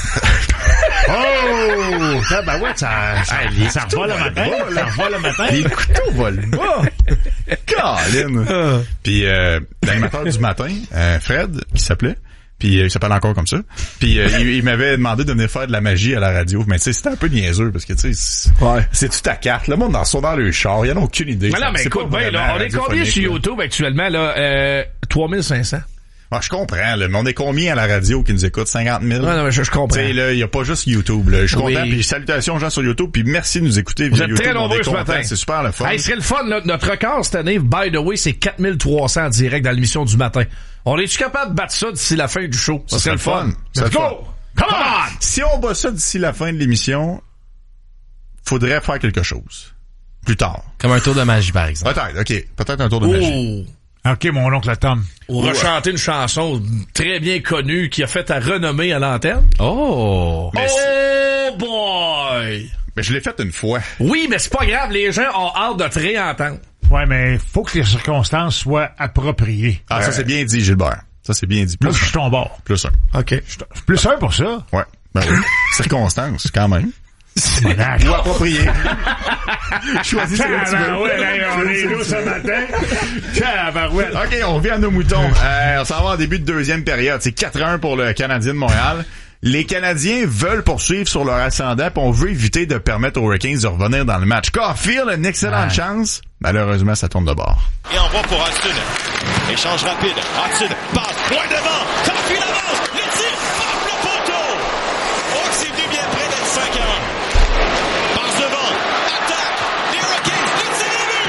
Oh! Ben ouais, ça revole le matin. Ça revole le matin. Les couteaux volent bas. Colin. Puis l'animateur du matin, Fred, qui s'appelait, puis il s'appelle encore comme ça. Puis il m'avait demandé de venir faire de la magie à la radio. Mais tu sais, c'était un peu niaiseux parce que tu sais, c'est tout à carte. Le monde dans le char, il en a aucune idée. Mais non, mais écoute, ben là, on est combien sur YouTube actuellement là? 3500. Ah, je comprends, là, mais on est combien à la radio qui nous écoute? 50 000? Ouais, non, mais je comprends. Tu sais, là, il y a pas juste YouTube, là. Je suis content, puis salutations aux gens sur YouTube, puis merci de nous écouter via YouTube. Vous êtes très nombreux ce matin. C'est super le fun. Hey, ce serait le fun, là. Notre record cette année, by the way, c'est 4300 en direct dans l'émission du matin. On est-tu capable de battre ça d'ici la fin du show? Ça serait le fun. Let's go! Come on! Si on bat ça d'ici la fin de l'émission, faudrait faire quelque chose. Plus tard. Comme un tour de magie, par exemple. Peut-être, OK. Peut-être un tour de magie. OK, mon oncle Tom. Ou rechanter une chanson très bien connue qui a fait ta renommée à l'antenne. Oh! Oh boy! Mais je l'ai faite une fois. Oui, mais c'est pas grave, les gens ont hâte de te réentendre. Ouais, mais faut que les circonstances soient appropriées. Ah, ça c'est bien dit, Gilbert. Ça c'est bien dit. Là, je suis ton bord. Plus 1. OK. Plus 1 pour ça? Ouais. Ben oui. Circonstances, quand même. C'est ou approprié. Choisis ce que tu veux. On est là ce matin. OK, on revient à nos moutons. On s'en va en début de deuxième période. C'est 4-1 pour le Canadien de Montréal. Les Canadiens veulent poursuivre sur leur ascendant, puis on veut éviter de permettre aux Hurricanes de revenir dans le match. Caulfield, une excellente chance. Malheureusement, ça tourne de bord. Et envoi pour Hudson. Échange rapide. Hudson passe. Loin devant. Caulfield avance. Les tirs. Frappe le poteau. Oh, c'est venu bien près d'être 5-1. Passe devant. Attaque. Les Hurricanes. Le tir est vu.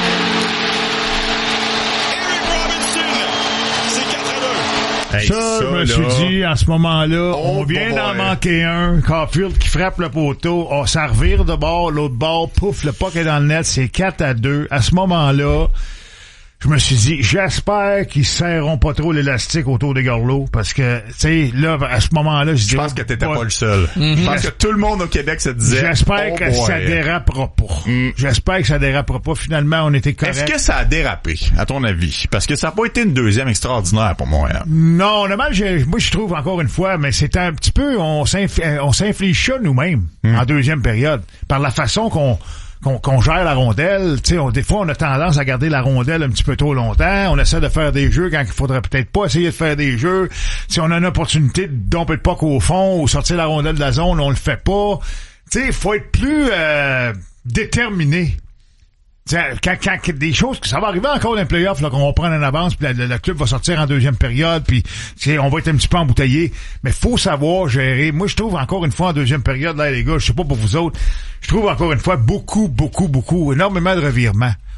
Eric Robinson. C'est 4-2. Hey, ça, je me suis dit, en ce moment-là, on vient d'en manquer un. Caulfield qui frappe le poteau. Oh, ça revire de bord, l'autre bord, pouf, le puck est dans le net, c'est 4-2. À ce moment-là, je me suis dit, j'espère qu'ils serreront pas trop l'élastique autour des gorlots, parce que, tu sais, là, à ce moment-là, je pense que t'étais pas le seul. Je pense que tout le monde au Québec se disait. J'espère que ça dérapera pas. J'espère que ça dérapera pas. Finalement, on était correct. Est-ce que ça a dérapé, à ton avis? Parce que ça a pas été une deuxième extraordinaire pour Montréal. Non, moi, je trouve encore une fois, mais c'est un petit peu, on s'inflige ça nous-mêmes, en deuxième période, par la façon qu'on gère la rondelle. Tu sais, des fois, on a tendance à garder la rondelle un petit peu trop longtemps. On essaie de faire des jeux quand il faudrait peut-être pas essayer de faire des jeux. Si on a une opportunité de domper le puck au fond ou sortir la rondelle de la zone, on le fait pas. Tu sais, il faut être plus déterminé. Quand des choses, ça va arriver encore dans les playoffs, là, qu'on va prendre en avance, puis le club va sortir en deuxième période, puis on va être un petit peu embouteillé. Mais faut savoir gérer. Moi, je trouve encore une fois en deuxième période, là, les gars, je sais pas pour vous autres, je trouve encore une fois beaucoup, énormément de revirements.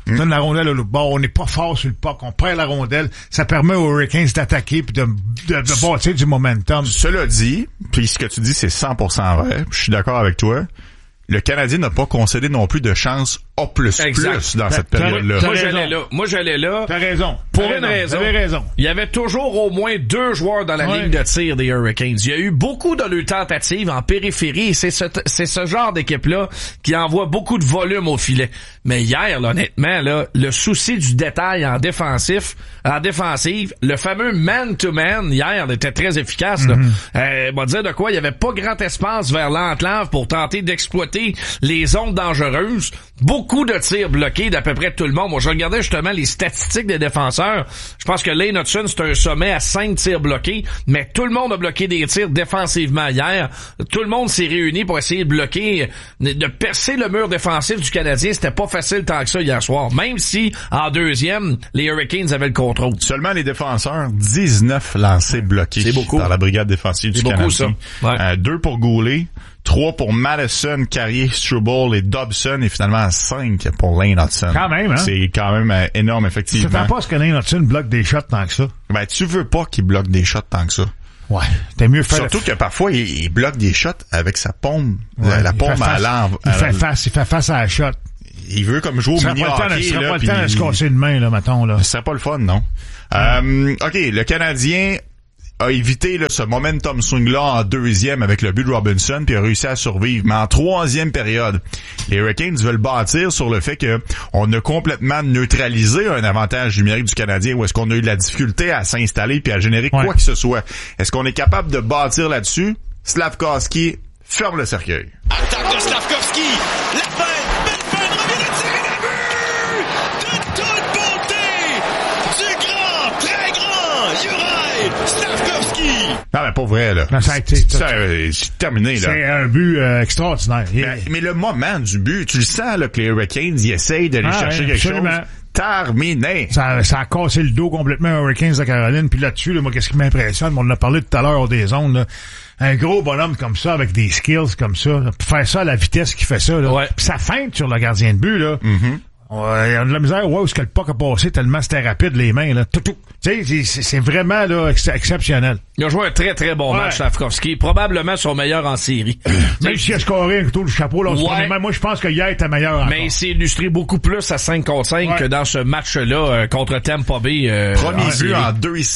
Donne la rondelle à l'autre bord. On n'est pas fort sur le puck. On perd la rondelle. Ça permet aux Hurricanes d'attaquer puis de bâtir du momentum. Cela dit, puis ce que tu dis, c'est 100% vrai. Je suis d'accord avec toi. Le Canadien n'a pas concédé non plus de chance A++ dans cette période-là. Moi, j'allais là. T'as raison. Pour une raison. T'avais raison. Il y avait toujours au moins 2 joueurs dans la ligne de tir des Hurricanes. Il y a eu beaucoup de leurs tentatives en périphérie. C'est ce genre d'équipe-là qui envoie beaucoup de volume au filet. Mais hier, là, honnêtement, là, le souci du détail en défensive, le fameux man-to-man, hier, était très efficace. On va dire de quoi, il y avait pas grand espace vers l'enclave pour tenter d'exploiter les zones dangereuses. Beaucoup de tirs bloqués d'à peu près tout le monde. Moi, je regardais justement les statistiques des défenseurs. Je pense que Lane Hutson, c'est un sommet à 5 tirs bloqués, mais tout le monde a bloqué des tirs défensivement hier. Tout le monde s'est réuni pour essayer de bloquer, de percer le mur défensif du Canadien. C'était pas facile tant que ça hier soir. Même si, en deuxième, les Hurricanes avaient le contrôle. Seulement les défenseurs, 19 lancés bloqués. C'est beaucoup. Par la brigade défensive du Canadien. C'est beaucoup, ça. Ouais. 2 pour Goulet. 3 pour Madison, Carrier, Struble et Dobson et finalement 5 pour Lane Hutson. Quand même, hein? C'est quand même énorme, effectivement. Ça fait pas ce que Lane Hutson bloque des shots tant que ça. Ben, tu veux pas qu'il bloque des shots tant que ça. Ouais. T'es mieux faire. Surtout que parfois, il bloque des shots avec sa paume. La paume à l'envers. Il fait face à la shot. Il veut comme jouer au mini-hockey. Ça sera pas le temps de se casser une main, là, mettons, là. Ce serait pas le fun, non? OK, le Canadien a évité là, ce momentum swing-là en deuxième avec le but de Robinson puis a réussi à survivre. Mais en troisième période, les Hurricanes veulent bâtir sur le fait que on a complètement neutralisé un avantage numérique du Canadien ou est-ce qu'on a eu de la difficulté à s'installer puis à générer quoi que ce soit. Est-ce qu'on est capable de bâtir là-dessus? Slafkovsky ferme le cercueil. Attaque de Slafkovsky, la peine, revient le tir et le but! De toute beauté! Du grand, très grand, Juraj Slafkovsky! Non, mais pas vrai, là. Non, c'est terminé, là. C'est un but extraordinaire. Mais le moment du but, tu le sens, là, que les Hurricanes, ils essayent d'aller chercher quelque chose. Terminé. Ça a cassé le dos complètement aux Hurricanes de Caroline. Puis là-dessus, là, moi, qu'est-ce qui m'impressionne? On en a parlé tout à l'heure des ondes, là. Un gros bonhomme comme ça, avec des skills comme ça, là, puis faire ça à la vitesse qu'il fait ça, là. Puis ça feinte sur le gardien de but, là. Il y a de la misère, où est-ce que le puck a passé tellement c'était rapide, les mains, là. Tu sais, c'est vraiment, là, exceptionnel. Il a joué un très, très bon match, Slafkovsky. Probablement son meilleur en série. Même s'il a scoré un couteau le chapeau, là, moi, je pense que hier était meilleur encore. Mais il s'est illustré beaucoup plus à 5 contre 5 que dans ce match-là, contre Tampa Bay. Premier but en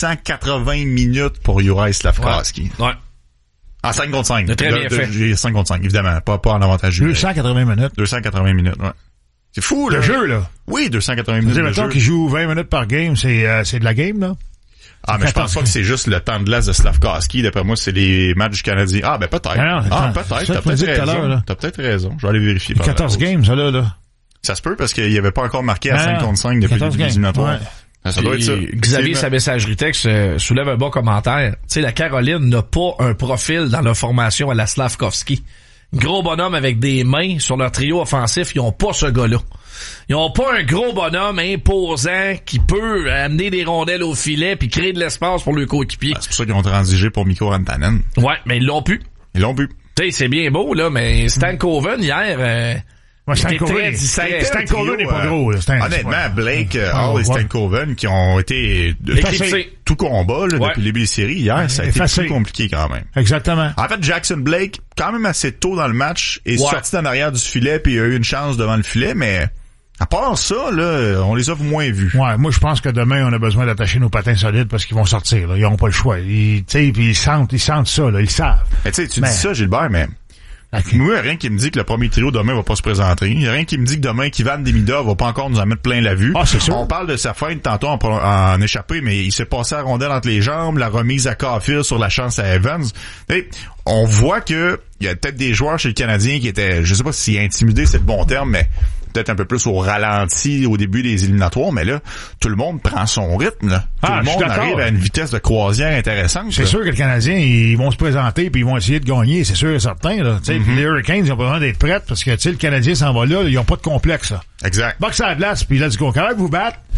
280 minutes pour Juraj Slafkovsky. Ouais. En 5 contre 5. Très bien fait. J'ai 5 contre 5, évidemment. Pas en avantage. 280 minutes. 280 minutes, ouais. C'est fou, là. Le jeu, là. Oui, 280 minutes de jeu. Mettons qu'il joue 20 minutes par game, c'est de la game, là. Ah, mais je pense pas que c'est juste le temps de glace de Slafkovsky. D'après moi, c'est les matchs du Canadien. Ah, ben peut-être. Peut-être. T'as peut-être raison. T'as peut-être raison. Je vais aller vérifier. 14 games, ça, là. Ça se peut parce qu'il y avait pas encore marqué à 5 contre 5 depuis le début des éliminatoires. Ça doit être ça. Xavier, sa messagerie texte soulève un bon commentaire. Tu sais, la Caroline n'a pas un profil dans leur formation à la Slafkovsky. Gros bonhomme avec des mains sur leur trio offensif, ils ont pas ce gars-là. Ils ont pas un gros bonhomme imposant qui peut amener des rondelles au filet puis créer de l'espace pour le coéquipier. C'est pour ça qu'ils ont transigé pour Mikko Rantanen. Ouais, mais ils l'ont pu. Ils l'ont pu. Tu sais, c'est bien beau, là, mais Stan Coven, hier... Stankoven n'est pas gros. Honnêtement, Blake Hall et Stankoven qui ont été tout combat là, depuis le début des séries hier, ça a été plus compliqué quand même. Exactement. En fait, Jackson Blake, quand même assez tôt dans le match, est sorti en arrière du filet puis il a eu une chance devant le filet, mais à part ça, là, on les a moins vus. Ouais, moi je pense que demain on a besoin d'attacher nos patins solides parce qu'ils vont sortir. Là. Ils n'auront pas le choix. Ils sentent ça, là, ils savent. Mais tu sais, tu dis ça, Gilbert, mais moi, il n'y a rien qui me dit que le premier trio demain va pas se présenter. Il n'y a rien qui me dit que demain, Kivan Demida va pas encore nous en mettre plein la vue. Ah, c'est sûr. On parle de sa fin tantôt en échappé, mais il s'est passé la rondelle entre les jambes, la remise à Caulfield sur la chance à Evans. Et on voit que il y a peut-être des joueurs chez le Canadien qui étaient, je sais pas si intimidés, c'est le bon terme, mais peut-être un peu plus au ralenti au début des éliminatoires, mais là, tout le monde prend son rythme, là. Tout le monde arrive à une vitesse de croisière intéressante. C'est sûr que les Canadiens, ils vont se présenter puis ils vont essayer de gagner, c'est sûr et certain, là. Les Hurricanes, ils ont besoin d'être prêts parce que, le Canadien s'en va là, ils ont pas de complexe, là. Exact. Box à la glace, puis là, du coup, quand vous battre,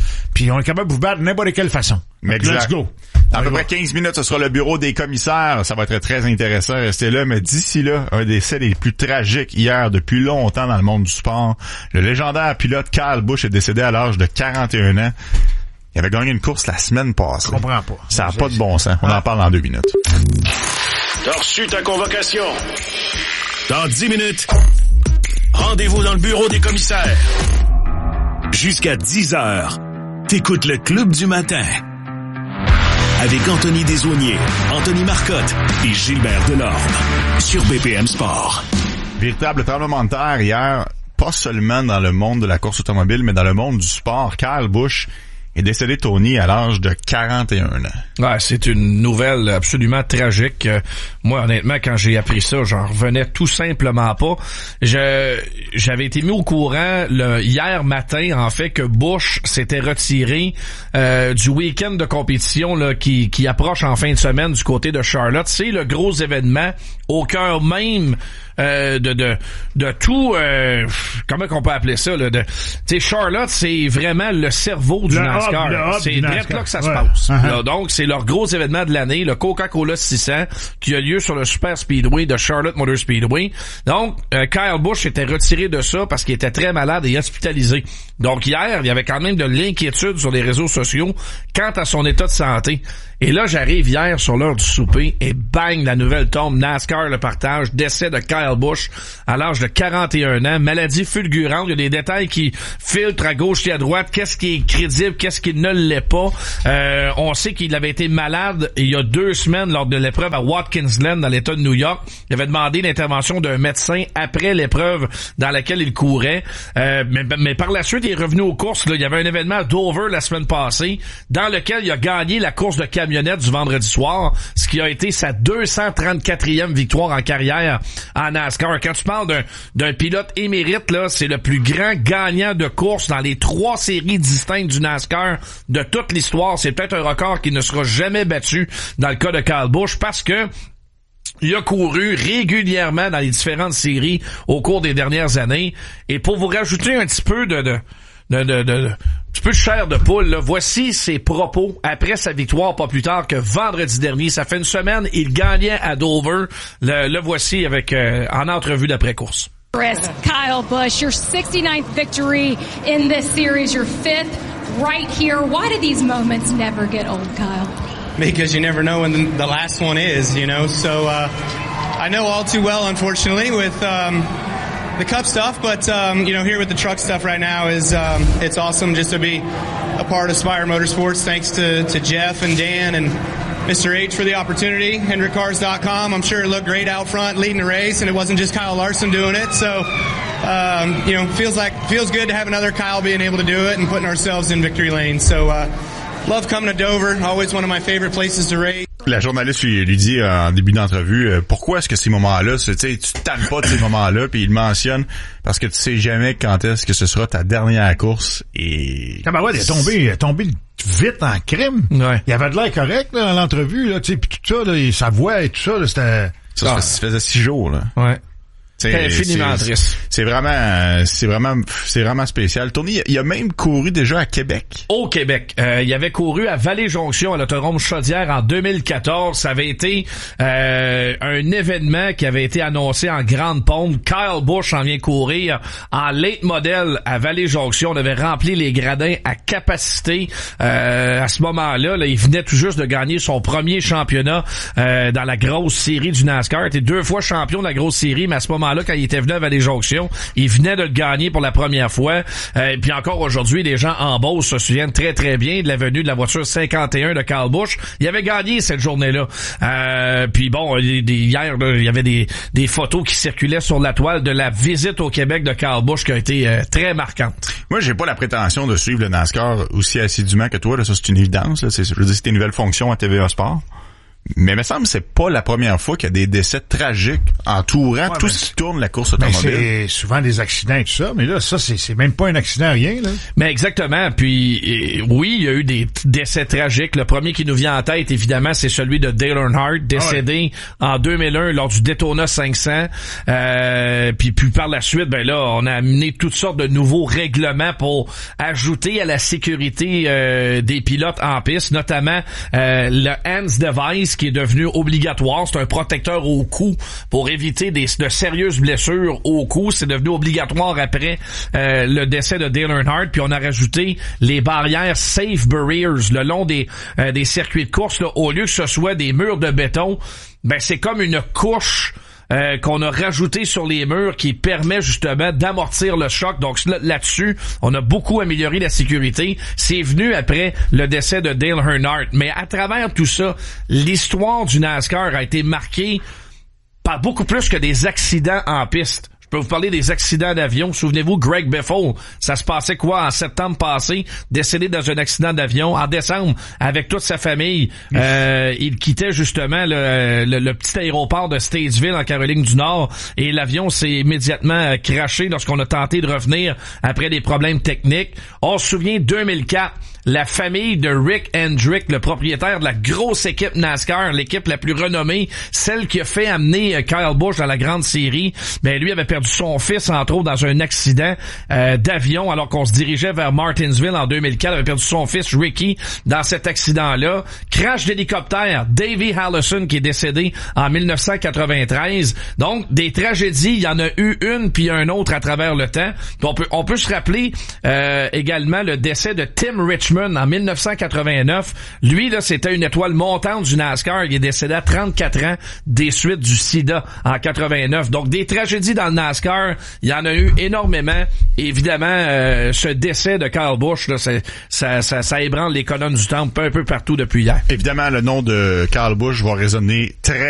puis on est capable de vous battre de n'importe quelle façon. Exact. Let's go. Dans à peu près 15 minutes, ce sera le bureau des commissaires. Ça va être très intéressant. Restez là. Mais d'ici là, un des décès les plus tragiques hier depuis longtemps dans le monde du sport. Le légendaire pilote Kyle Busch est décédé à l'âge de 41 ans. Il avait gagné une course la semaine passée. Je comprends pas. Ça n'a pas de bon sens. On en parle dans 2 minutes. T'as reçu ta convocation. Dans 10 minutes, rendez-vous dans le bureau des commissaires. Jusqu'à 10 heures, t'écoutes le Club du matin. Avec Anthony Desaulniers, Anthony Marcotte et Gilbert Delorme. Sur BPM Sport. Véritable tremblement de terre hier, pas seulement dans le monde de la course automobile, mais dans le monde du sport. Kyle Busch est décédé, Tony, à l'âge de 41 ans. Ouais, c'est une nouvelle absolument tragique. Moi, honnêtement, quand j'ai appris ça, j'en revenais tout simplement pas. J'avais été mis au courant hier matin, en fait, que Busch s'était retiré du week-end de compétition là, qui approche en fin de semaine du côté de Charlotte. C'est le gros événement au cœur même de tout, comment qu'on peut appeler ça, là, tu sais, Charlotte, c'est vraiment le cerveau du NASCAR. C'est direct là que ça se passe. Là, donc, c'est leur gros événement de l'année, le Coca-Cola 600, qui a lieu sur le Super Speedway de Charlotte Motor Speedway. Donc, Kyle Busch était retiré de ça parce qu'il était très malade et hospitalisé. Donc, hier, il y avait quand même de l'inquiétude sur les réseaux sociaux quant à son état de santé. Et là, j'arrive hier sur l'heure du souper et bang, la nouvelle tombe. NASCAR le partage. Décès de Kyle Busch à l'âge de 41 ans. Maladie fulgurante. Il y a des détails qui filtrent à gauche et à droite. Qu'est-ce qui est crédible? Qu'est-ce qui ne l'est pas? On sait qu'il avait été malade il y a 2 semaines lors de l'épreuve à Watkins Glen dans l'État de New York. Il avait demandé l'intervention d'un médecin après l'épreuve dans laquelle il courait. Mais par la suite, il est revenu aux courses. Là. Il y avait un événement à Dover la semaine passée dans lequel il a gagné la course de camionnette du vendredi soir, ce qui a été sa 234e victoire en carrière en NASCAR. Quand tu parles d'un pilote émérite, là, c'est le plus grand gagnant de course dans les 3 séries distinctes du NASCAR de toute l'histoire. C'est peut-être un record qui ne sera jamais battu dans le cas de Kyle Busch parce que il a couru régulièrement dans les différentes séries au cours des dernières années. Et pour vous rajouter un petit peu un petit peu de chair de poule, là. Voici ses propos après sa victoire pas plus tard que vendredi dernier. Ça fait une semaine, il gagnait à Dover. Le voici avec en entrevue d'après-course. Kyle Busch, your 69th victory in this series, your 5th right here. Why do these moments never get old, Kyle? Because you never know when the last one is, you know. So I know all too well, unfortunately, with the Cup stuff, but you know, here with the truck stuff right now is it's awesome just to be a part of Spire Motorsports. Thanks to Jeff and Dan and Mr. H for the opportunity. HendrickCars.com. I'm sure it looked great out front leading the race, and it wasn't just Kyle Larson doing it. So you know, feels good to have another Kyle being able to do it and putting ourselves in victory lane. So love coming to Dover. Always one of my favorite places to race. La journaliste lui dit en début d'entrevue pourquoi est-ce que ces moments-là, tu te tannes pas de ces moments-là, puis il mentionne parce que tu sais jamais quand est-ce que ce sera ta dernière course et ah ben ouais, il est tombé vite en crime. Ouais. Il avait de l'air correct là, dans l'entrevue là, tu sais, puis tout ça là, sa voix et tout ça là, c'était ça faisait 6 jours là. Ouais. C'est infiniment triste. C'est vraiment spécial. Tony, il a même couru déjà à Québec. Au Québec. Il avait couru à Vallée-Jonction, à l'Autodrome Chaudière en 2014. Ça avait été un événement qui avait été annoncé en grande pompe. Kyle Busch en vient courir en late model à Vallée-Jonction. On avait rempli les gradins à capacité. À ce moment-là, là, il venait tout juste de gagner son premier championnat dans la grosse série du NASCAR. Il était 2 fois champion de la grosse série, mais à ce moment-là, quand il était venu à Vallée-Jonction, il venait de le gagner pour la première fois. Puis encore aujourd'hui, les gens en Beauce se souviennent très très bien de la venue de la voiture 51 de Kyle Busch. Il avait gagné cette journée-là. Puis bon, hier, là, il y avait des photos qui circulaient sur la toile de la visite au Québec de Kyle Busch qui a été très marquante. Moi, j'ai pas la prétention de suivre le NASCAR aussi assidûment que toi. Là, ça, c'est une évidence. Là. Je veux dire, c'est une nouvelle fonction à TVA Sport. Mais il me semble que c'est pas la première fois qu'il y a des décès tragiques entourant tout ce qui tourne la course automobile. C'est souvent des accidents et tout ça, mais là, ça, c'est même pas un accident, rien, là. Mais exactement. Puis, oui, il y a eu des décès tragiques. Le premier qui nous vient en tête, évidemment, c'est celui de Dale Earnhardt, décédé en 2001 lors du Daytona 500. Puis par la suite, ben là, on a amené toutes sortes de nouveaux règlements pour ajouter à la sécurité des pilotes en piste, notamment le HANS device qui est devenu obligatoire. C'est un protecteur au cou pour éviter de sérieuses blessures au cou. C'est devenu obligatoire après le décès de Dale Earnhardt. Puis on a rajouté les barrières safe barriers le long des circuits de course. Là, au lieu que ce soit des murs de béton, ben c'est comme une couche qu'on a rajouté sur les murs qui permet justement d'amortir le choc. Donc là-dessus, on a beaucoup amélioré la sécurité. C'est venu après le décès de Dale Earnhardt. Mais à travers tout ça, l'histoire du NASCAR a été marquée par beaucoup plus que des accidents en piste. Je peux vous parler des accidents d'avion. Souvenez-vous, Greg Biffle, ça se passait quoi en septembre passé, décédé dans un accident d'avion. En décembre, avec toute sa famille, il quittait justement le petit aéroport de Statesville en Caroline du Nord et l'avion s'est immédiatement crashé lorsqu'on a tenté de revenir après des problèmes techniques. On se souvient 2004. La famille de Rick Hendrick, le propriétaire de la grosse équipe NASCAR, l'équipe la plus renommée, celle qui a fait amener Kyle Busch dans la grande série, ben lui avait perdu son fils, entre autres, dans un accident d'avion alors qu'on se dirigeait vers Martinsville en 2004. Il avait perdu son fils, Ricky, dans cet accident-là. Crash d'hélicoptère, Davey Allison qui est décédé en 1993. Donc, des tragédies, il y en a eu une puis un autre à travers le temps. Puis on peut se rappeler également le décès de Tim Richmond en 1989. Lui, là, c'était une étoile montante du NASCAR. Il est décédé à 34 ans des suites du sida en 89. Donc, des tragédies dans le NASCAR, il y en a eu énormément. Évidemment, ce décès de Kyle Busch, là, ça ébranle les colonnes du temple un peu partout depuis hier. Évidemment, le nom de Kyle Busch va résonner très